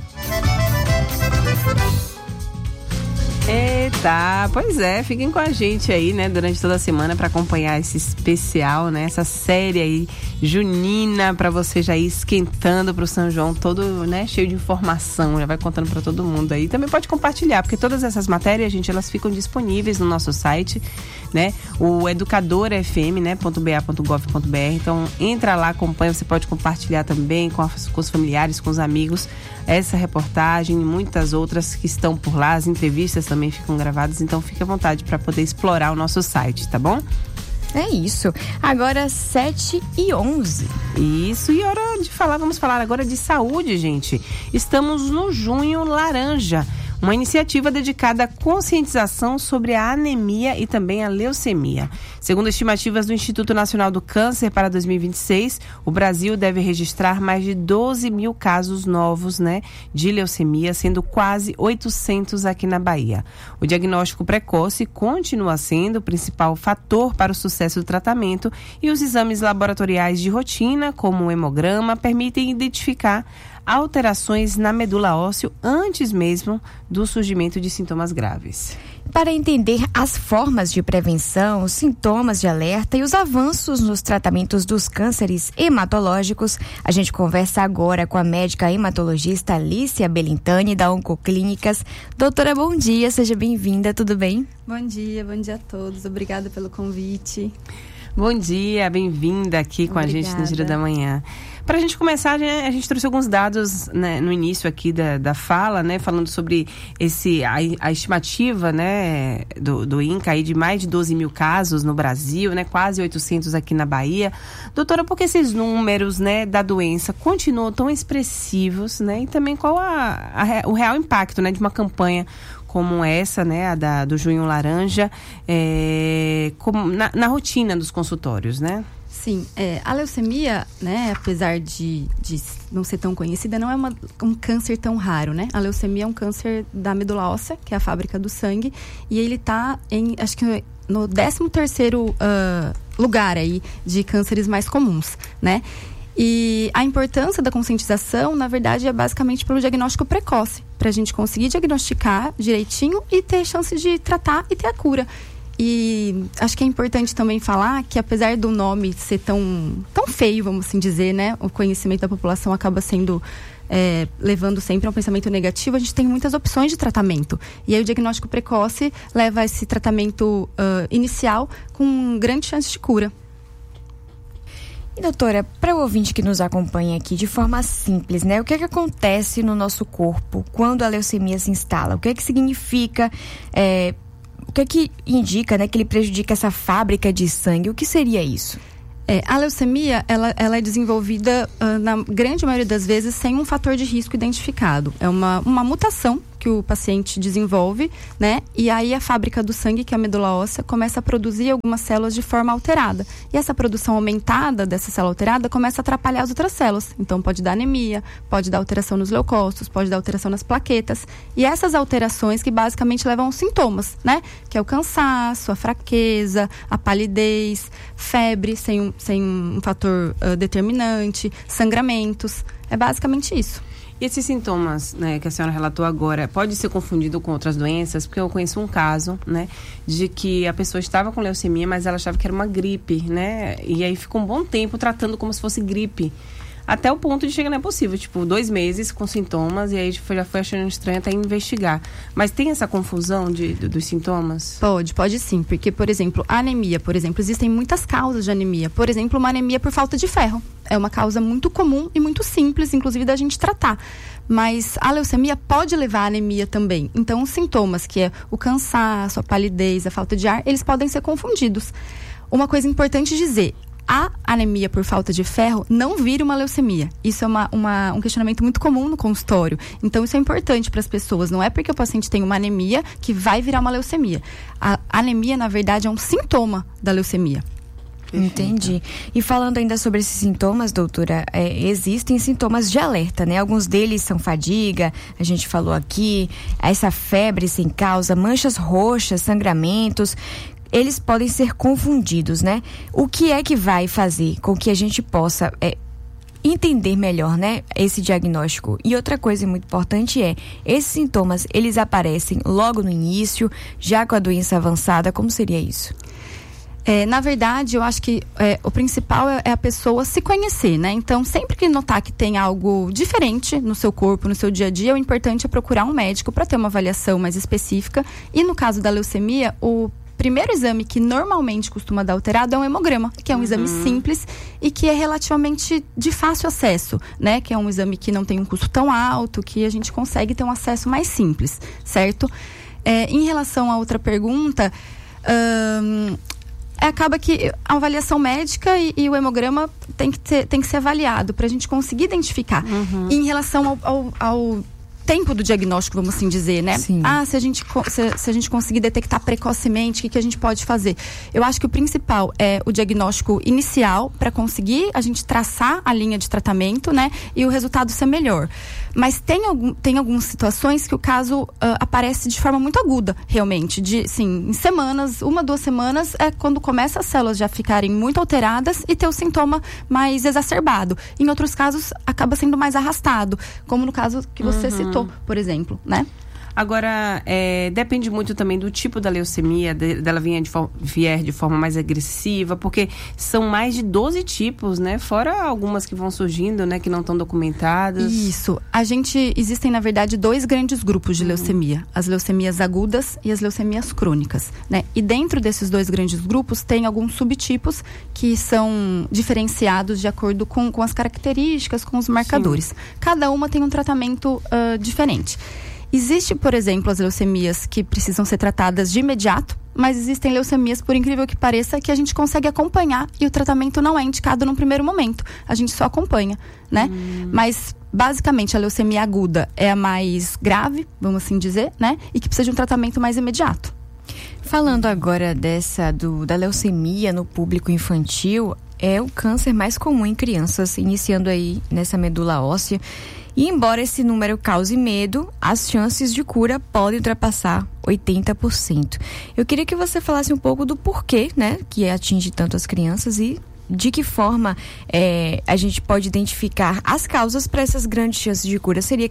Eita, pois é, fiquem com a gente aí, né, durante toda a semana para acompanhar esse especial, né, essa série aí junina, para você já ir esquentando pro São João todo, né, cheio de informação, já vai contando para todo mundo aí. Também pode compartilhar, porque todas essas matérias, gente, elas ficam disponíveis no nosso site, né, o educadorafm, né, .ba.gov.br. Então entra lá, acompanha, você pode compartilhar também com os familiares, com os amigos, essa reportagem e muitas outras que estão por lá, as entrevistas também ficam gravadas, então fique à vontade para poder explorar o nosso site, tá bom? É isso. Agora 7h11. Isso, e hora de falar, vamos falar agora de saúde, gente. Estamos no Junho Laranja, uma iniciativa dedicada à conscientização sobre a anemia e também a leucemia. Segundo estimativas do Instituto Nacional do Câncer para 2026, o Brasil deve registrar mais de 12 mil casos novos, né, de leucemia, sendo quase 800 aqui na Bahia. O diagnóstico precoce continua sendo o principal fator para o sucesso do tratamento e os exames laboratoriais de rotina, como o hemograma, permitem identificar alterações na medula óssea antes mesmo do surgimento de sintomas graves. Para entender as formas de prevenção, os sintomas de alerta e os avanços nos tratamentos dos cânceres hematológicos, a gente conversa agora com a médica hematologista Alicia Belintani, da Oncoclínicas. Doutora, bom dia, seja bem-vinda, tudo bem? Bom dia a todos, obrigada pelo convite. Bom dia, bem-vinda aqui com a gente no Giro da Manhã. Para a gente começar, a gente trouxe alguns dados, né, no início aqui da fala, né, falando sobre a estimativa, né, do INCA aí de mais de 12 mil casos no Brasil, né, quase 800 aqui na Bahia. Doutora, por que esses números, né, da doença continuam tão expressivos, né, e também qual o real impacto, né, de uma campanha como essa, né, do Junho Laranja, na rotina dos consultórios, né? Sim, a leucemia, né, apesar de não ser tão conhecida, não é um câncer tão raro, né? A leucemia é um câncer da medula óssea, que é a fábrica do sangue, e ele está acho que no 13º lugar aí de cânceres mais comuns, né? E a importância da conscientização, na verdade, é basicamente pelo diagnóstico precoce, para a gente conseguir diagnosticar direitinho e ter chance de tratar e ter a cura. E acho que é importante também falar que, apesar do nome ser tão feio, vamos assim dizer, né? O conhecimento da população acaba sendo levando sempre a um pensamento negativo. A gente tem muitas opções de tratamento. E aí o diagnóstico precoce leva a esse tratamento inicial com grande chance de cura. E, doutora, para o ouvinte que nos acompanha aqui de forma simples, né? O que é que acontece no nosso corpo quando a leucemia se instala? O que é que significa... O que é que indica, né, que ele prejudica essa fábrica de sangue? O que seria isso? A leucemia, ela é desenvolvida, na grande maioria das vezes, sem um fator de risco identificado. É uma mutação que o paciente desenvolve, né? E aí a fábrica do sangue, que é a medula óssea, começa a produzir algumas células de forma alterada. E essa produção aumentada dessa célula alterada começa a atrapalhar as outras células. Então pode dar anemia, pode dar alteração nos leucócitos, pode dar alteração nas plaquetas. E essas alterações que basicamente levam aos sintomas, né? Que é o cansaço, a fraqueza, a palidez, febre sem um fator determinante, sangramentos. É basicamente isso. E esses sintomas, né, que a senhora relatou agora, pode ser confundido com outras doenças? Porque eu conheço um caso, né, de que a pessoa estava com leucemia, mas ela achava que era uma gripe, né? E aí ficou um bom tempo tratando como se fosse gripe. Até o ponto de chegar, não é possível, 2 meses com sintomas, e aí já foi achando estranho até investigar. Mas tem essa confusão dos sintomas? Pode sim, porque, por exemplo, a anemia, existem muitas causas de anemia. Por exemplo, uma anemia por falta de ferro. É uma causa muito comum e muito simples, inclusive, da gente tratar. Mas a leucemia pode levar à anemia também. Então, os sintomas, que é o cansaço, a palidez, a falta de ar, eles podem ser confundidos. Uma coisa importante dizer... A anemia por falta de ferro não vira uma leucemia. Isso é um questionamento muito comum no consultório. Então, isso é importante para as pessoas. Não é porque o paciente tem uma anemia que vai virar uma leucemia. A anemia, na verdade, é um sintoma da leucemia. Entendi. E falando ainda sobre esses sintomas, doutora, existem sintomas de alerta, né? Alguns deles são fadiga, a gente falou aqui, essa febre sem causa, manchas roxas, sangramentos... Eles podem ser confundidos, né? O que é que vai fazer com que a gente possa entender melhor, né, esse diagnóstico? E outra coisa muito importante esses sintomas, eles aparecem logo no início, já com a doença avançada, como seria isso? Na verdade, eu acho que o principal é a pessoa se conhecer, né? Então, sempre que notar que tem algo diferente no seu corpo, no seu dia a dia, o importante é procurar um médico para ter uma avaliação mais específica. E no caso da leucemia, o primeiro exame que normalmente costuma dar alterado é um hemograma, que é um exame simples e que é relativamente de fácil acesso, né? Que é um exame que não tem um custo tão alto, que a gente consegue ter um acesso mais simples, certo? Em relação à outra pergunta, acaba que a avaliação médica e o hemograma tem que ser avaliado para a gente conseguir identificar. E em relação ao tempo do diagnóstico, vamos assim dizer, né? Sim. Se a gente conseguir detectar precocemente, o que a gente pode fazer? Eu acho que o principal é o diagnóstico inicial, para conseguir a gente traçar a linha de tratamento, né? E o resultado ser melhor. Mas tem algumas situações que o caso aparece de forma muito aguda, realmente. Em semanas, 1, 2 semanas, é quando começa as células já ficarem muito alteradas e ter o sintoma mais exacerbado. Em outros casos, acaba sendo mais arrastado, como no caso que você citou, por exemplo, né? Agora, depende muito também do tipo da leucemia, dela vier de forma mais agressiva, porque são mais de 12 tipos, né? Fora algumas que vão surgindo, né? Que não estão documentadas. Isso. Existem, na verdade, 2 grandes grupos de leucemia. As leucemias agudas e as leucemias crônicas, né? E dentro desses 2 grandes grupos, tem alguns subtipos que são diferenciados de acordo com as características, com os marcadores. Sim. Cada uma tem um tratamento diferente. Existe, por exemplo, as leucemias que precisam ser tratadas de imediato, mas existem leucemias, por incrível que pareça, que a gente consegue acompanhar e o tratamento não é indicado num primeiro momento. A gente só acompanha, né? Mas, basicamente, a leucemia aguda é a mais grave, vamos assim dizer, né? E que precisa de um tratamento mais imediato. Falando agora da leucemia no público infantil, é o câncer mais comum em crianças, iniciando aí nessa medula óssea. E embora esse número cause medo, as chances de cura podem ultrapassar 80%. Eu queria que você falasse um pouco do porquê, né, que atinge tanto as crianças e de que forma a gente pode identificar as causas para essas grandes chances de cura. Seria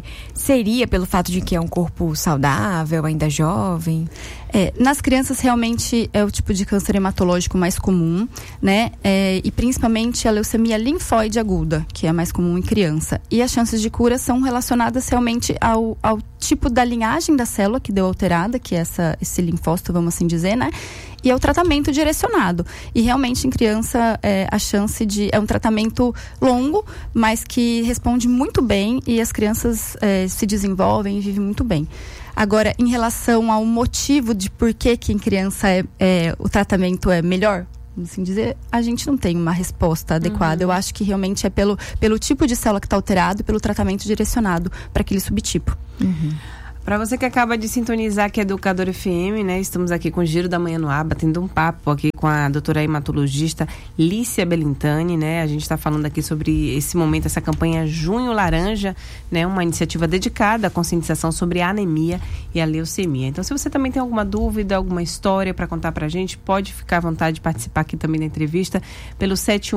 pelo fato de que é um corpo saudável, ainda jovem? Nas crianças realmente é o tipo de câncer hematológico mais comum, né? E principalmente a leucemia linfóide aguda, que é mais comum em criança. E as chances de cura são relacionadas realmente ao tipo da linhagem da célula que deu alterada, que é esse linfócito, vamos assim dizer, né? E é o tratamento direcionado. E realmente em criança a chance é um tratamento longo, mas que responde muito bem e as crianças se desenvolvem e vivem muito bem. Agora, em relação ao motivo de por que em criança o tratamento é melhor, vamos assim dizer, a gente não tem uma resposta adequada. Eu acho que realmente é pelo tipo de célula que está alterado e pelo tratamento direcionado para aquele subtipo. Para você que acaba de sintonizar aqui a Educadora FM, né? Estamos aqui com o Giro da Manhã no Ar, batendo um papo aqui com a doutora hematologista Lícia Belintani, né? A gente está falando aqui sobre esse momento, essa campanha Junho Laranja, né? Uma iniciativa dedicada à conscientização sobre a anemia e a leucemia. Então, se você também tem alguma dúvida, alguma história para contar para a gente, pode ficar à vontade de participar aqui também da entrevista pelo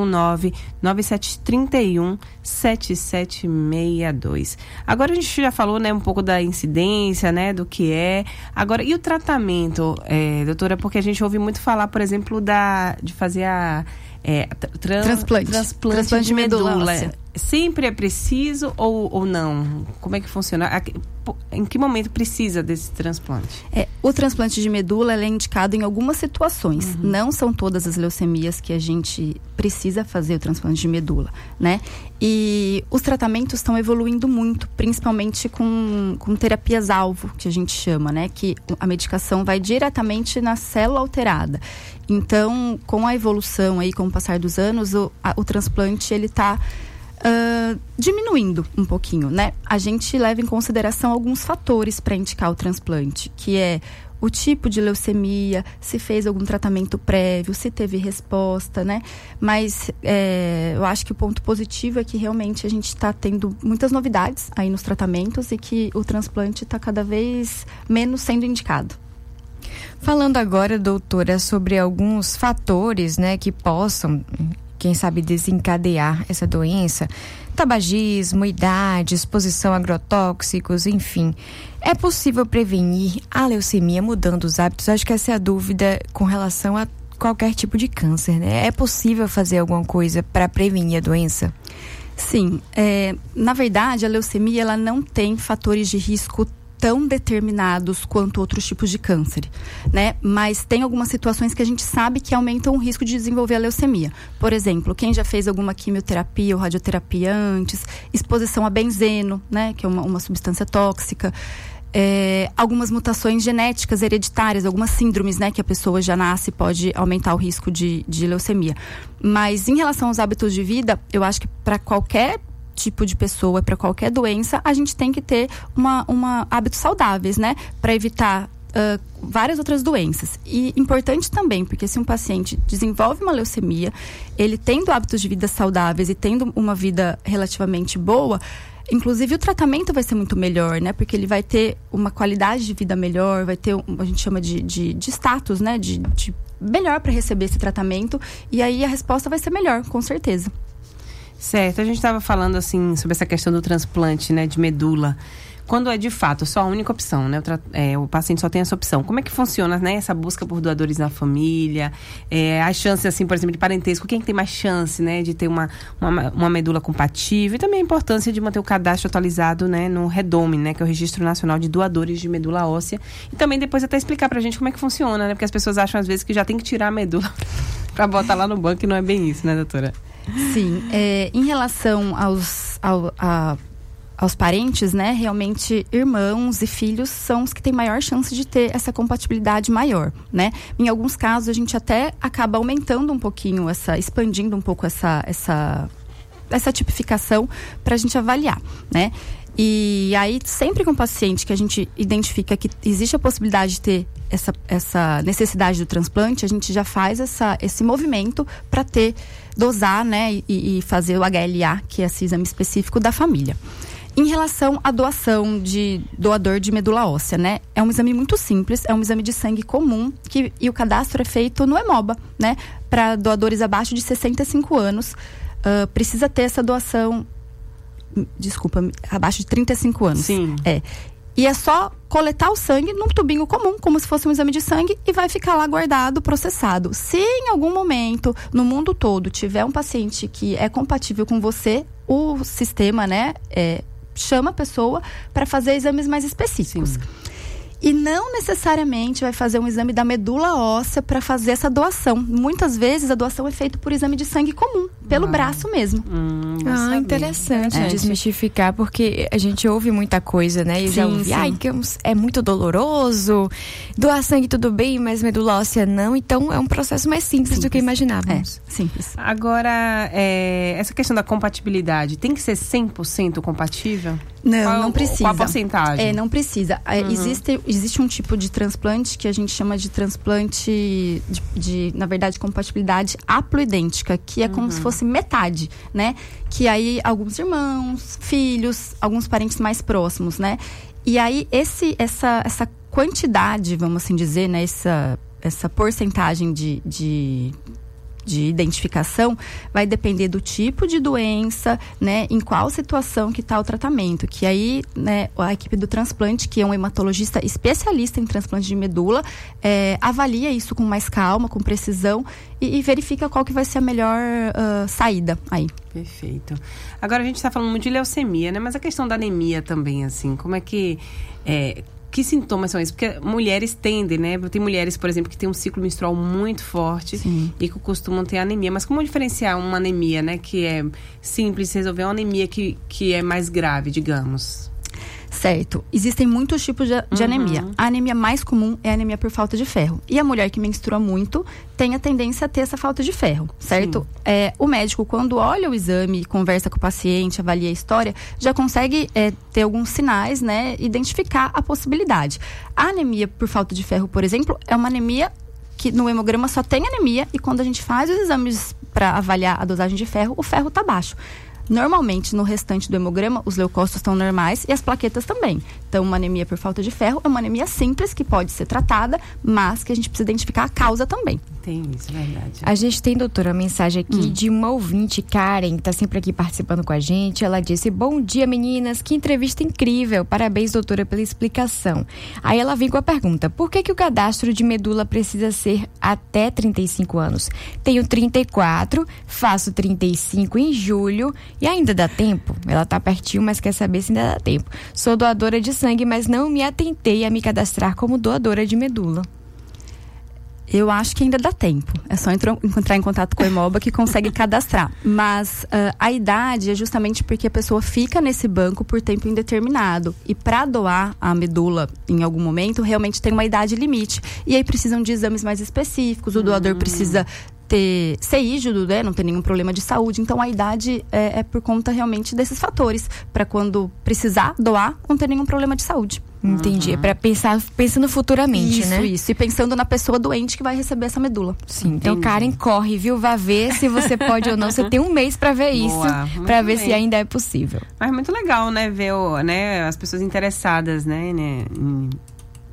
719-9731-7762. Agora a gente já falou, né, um pouco da incidência, né, do que é. Agora, e o tratamento, doutora? Porque a gente ouve muito falar, por exemplo, de fazer transplante de medula. Sempre é preciso ou não? Como é que funciona? Em que momento precisa desse transplante? O transplante de medula é indicado em algumas situações. Não são todas as leucemias que a gente precisa fazer o transplante de medula, né? E os tratamentos estão evoluindo muito, principalmente com terapias-alvo, que a gente chama, né? Que a medicação vai diretamente na célula alterada. Então, com a evolução aí, com o passar dos anos, o transplante, ele está diminuindo um pouquinho, né? A gente leva em consideração alguns fatores para indicar o transplante, que é o tipo de leucemia, se fez algum tratamento prévio, se teve resposta, né? Mas eu acho que o ponto positivo é que realmente a gente está tendo muitas novidades aí nos tratamentos e que o transplante está cada vez menos sendo indicado. Falando agora, doutora, sobre alguns fatores, né, que possam, quem sabe, desencadear essa doença: tabagismo, idade, exposição a agrotóxicos, enfim. É possível prevenir a leucemia mudando os hábitos? Acho que essa é a dúvida com relação a qualquer tipo de câncer, né? É possível fazer alguma coisa para prevenir a doença? Sim. Na verdade, a leucemia, ela não tem fatores de risco tão determinados quanto outros tipos de câncer, né? Mas tem algumas situações que a gente sabe que aumentam o risco de desenvolver a leucemia. Por exemplo, quem já fez alguma quimioterapia ou radioterapia antes, exposição a benzeno, né? Que é uma substância tóxica. Algumas mutações genéticas hereditárias, algumas síndromes, né? Que a pessoa já nasce, pode aumentar o risco de leucemia. Mas em relação aos hábitos de vida, eu acho que para qualquer tipo de pessoa, para qualquer doença, a gente tem que ter hábitos saudáveis, né? Para evitar várias outras doenças. E importante também, porque se um paciente desenvolve uma leucemia, ele tendo hábitos de vida saudáveis e tendo uma vida relativamente boa, inclusive o tratamento vai ser muito melhor, né? Porque ele vai ter uma qualidade de vida melhor, vai ter, a gente chama de status, né? De melhor para receber esse tratamento, e aí a resposta vai ser melhor, com certeza. Certo, a gente estava falando assim sobre essa questão do transplante, né, de medula. quando é de fato só a única opção, né? O paciente só tem essa opção. Como é que funciona, né? Essa busca por doadores na família, as chances, assim, por exemplo, de parentesco, quem que tem mais chance, né? De ter uma medula compatível, e também a importância de manter o cadastro atualizado, né? No REDOME, né? Que é o Registro Nacional de Doadores de Medula Óssea. E também depois até explicar pra gente como é que funciona, né? Porque as pessoas acham às vezes que já tem que tirar a medula pra botar lá no banco, e não é bem isso, né, doutora? Sim, em relação aos parentes, né, realmente irmãos e filhos são os que têm maior chance de ter essa compatibilidade maior, né? Em alguns casos a gente até acaba aumentando um pouquinho, expandindo um pouco essa tipificação para a gente avaliar, né? E aí, sempre com o paciente que a gente identifica que existe a possibilidade de ter essa necessidade do transplante, a gente já faz esse movimento para dosar, né, e fazer o HLA, que é esse exame específico da família. Em relação à doação de doador de medula óssea, né, é um exame muito simples, é um exame de sangue comum, e o cadastro é feito no Hemoba, né, para doadores abaixo de 65 anos, precisa ter essa doação, abaixo de 35 anos. Sim. E é só coletar o sangue num tubinho comum, como se fosse um exame de sangue, e vai ficar lá guardado, processado. Se em algum momento, no mundo todo, tiver um paciente que é compatível com você, o sistema, né, chama a pessoa para fazer exames mais específicos. Sim. E não necessariamente vai fazer um exame da medula óssea para fazer essa doação. Muitas vezes a doação é feita por exame de sangue comum, pelo braço mesmo. Interessante desmistificar, porque a gente ouve muita coisa, né? Eu já ouvi, que é muito doloroso, doar sangue tudo bem, mas medula óssea não. Então é um processo mais simples do que imaginávamos. Simples. Agora, essa questão da compatibilidade, tem que ser 100% compatível? Não precisa. Qual a porcentagem? Não precisa. Existe um tipo de transplante que a gente chama de transplante na verdade, compatibilidade haploidêntica, que é como se fosse metade, né? Que aí alguns irmãos, filhos, alguns parentes mais próximos, né? E aí essa quantidade, vamos assim dizer, né? Essa porcentagem de identificação vai depender do tipo de doença, né, em qual situação que está o tratamento, que aí, né, a equipe do transplante, que é um hematologista especialista em transplante de medula, avalia isso com mais calma, com precisão e verifica qual que vai ser a melhor saída aí. Perfeito. Agora a gente está falando muito de leucemia, né, mas a questão da anemia também, assim, como é que... Que sintomas são esses? Porque mulheres tendem, né? Tem mulheres, por exemplo, que têm um ciclo menstrual muito forte. Sim. E que costumam ter anemia. Mas como diferenciar uma anemia, né? Que é simples de resolver, uma anemia que é mais grave, digamos? Certo. Existem muitos tipos de anemia. A anemia mais comum é a anemia por falta de ferro. E a mulher que menstrua muito tem a tendência a ter essa falta de ferro, certo? O médico, quando olha o exame, conversa com o paciente, avalia a história, já consegue ter alguns sinais, né? Identificar a possibilidade. A anemia por falta de ferro, por exemplo, é uma anemia que no hemograma só tem anemia, e quando a gente faz os exames para avaliar a dosagem de ferro, o ferro está baixo. Normalmente, no restante do hemograma, os leucócitos estão normais e as plaquetas também. Então, uma anemia por falta de ferro é uma anemia simples que pode ser tratada, mas que a gente precisa identificar a causa também. Tem isso, verdade. A gente tem, doutora, uma mensagem aqui de uma ouvinte, Karen, que está sempre aqui participando com a gente. Ela disse: bom dia, meninas, que entrevista incrível. Parabéns, doutora, pela explicação. Aí ela vem com a pergunta: por que o cadastro de medula precisa ser até 35 anos? Tenho 34, faço 35 em julho e ainda dá tempo? Ela está pertinho, mas quer saber se ainda dá tempo. Sou doadora de sangue, mas não me atentei a me cadastrar como doadora de medula. Eu acho que ainda dá tempo. É só entrar em contato com o Hemoba que consegue cadastrar. Mas a idade é justamente porque a pessoa fica nesse banco por tempo indeterminado. E para doar a medula em algum momento, realmente tem uma idade limite. E aí precisam de exames mais específicos. O doador precisa ser rígido, né? Não ter nenhum problema de saúde. Então a idade é por conta realmente desses fatores, para quando precisar não ter nenhum problema de saúde. Entendi, é para pensando futuramente, isso, né? Isso, e pensando na pessoa doente que vai receber essa medula. Sim, então Karen, corre, viu? Vá ver se você pode ou não. Você tem um mês para ver isso, para ver se ainda é possível. Mas muito legal, né? Ver as pessoas interessadas, né?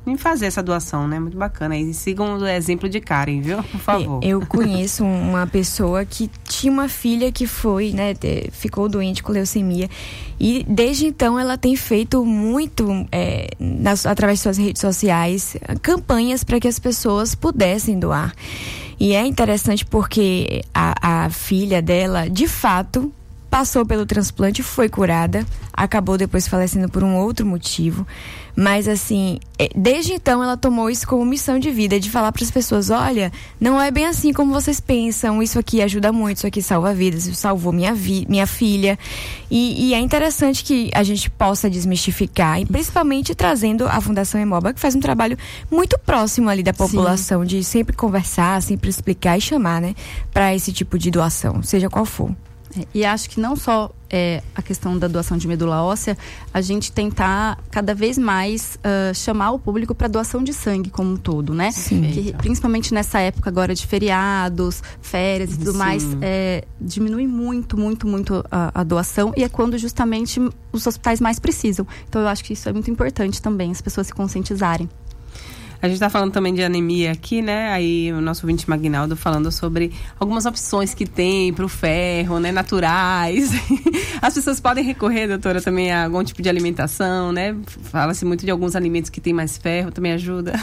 em fazer essa doação, né? Muito bacana. E sigam o exemplo de Karen, viu? Por favor. Eu conheço uma pessoa que tinha uma filha que foi, né, ficou doente com leucemia. E desde então ela tem feito muito, através de suas redes sociais, campanhas para que as pessoas pudessem doar. E é interessante porque a filha dela, de fato, passou pelo transplante, foi curada, acabou depois falecendo por um outro motivo. Mas assim, desde então ela tomou isso como missão de vida, de falar para as pessoas, olha, não é bem assim como vocês pensam, isso aqui ajuda muito, isso aqui salva vidas, isso salvou minha filha. E é interessante que a gente possa desmistificar, e principalmente trazendo a Fundação Hemoba, que faz um trabalho muito próximo ali da população, sim, de sempre conversar, sempre explicar e chamar, né, para esse tipo de doação, seja qual for. E acho que não só a questão da doação de medula óssea, a gente tentar cada vez mais chamar o público para doação de sangue como um todo, né? Que, principalmente nessa época agora de feriados, férias e tudo mais, diminui muito a doação, e é quando justamente os hospitais mais precisam. Então eu acho que isso é muito importante também, as pessoas se conscientizarem. A gente está falando também de anemia aqui, né? Aí o nosso ouvinte Magnaldo falando sobre algumas opções que tem para o ferro, né? Naturais. As pessoas podem recorrer, doutora, também a algum tipo de alimentação, né? Fala-se muito de alguns alimentos que tem mais ferro, também ajuda.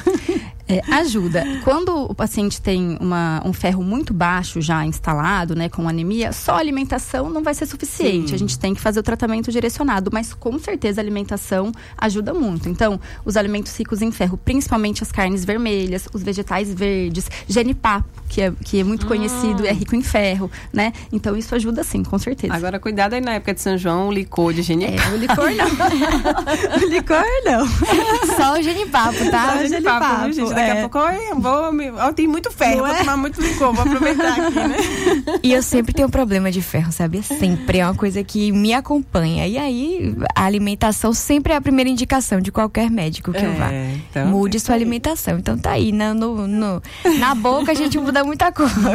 Ajuda. Quando o paciente tem um ferro muito baixo já instalado, né, com anemia, só a alimentação não vai ser suficiente. Sim. A gente tem que fazer o tratamento direcionado, mas com certeza a alimentação ajuda muito. Então, os alimentos ricos em ferro, principalmente as carnes vermelhas, os vegetais verdes, genipapo, que é muito conhecido, é rico em ferro, né? Então, isso ajuda sim, com certeza. Agora, cuidado aí na época de São João, o licor de genipapo. O licor não. O licor não. Só o genipapo, tá? Só o genipapo, viu, gente? Daqui a pouco eu tenho muito ferro, vou tomar muito licor, vou aproveitar aqui, né? E eu sempre tenho problema de ferro, sabe? Sempre é uma coisa que me acompanha. E aí, a alimentação sempre é a primeira indicação de qualquer médico que eu vá. Então, mude sua alimentação. Então tá aí, na boca a gente muda muita coisa.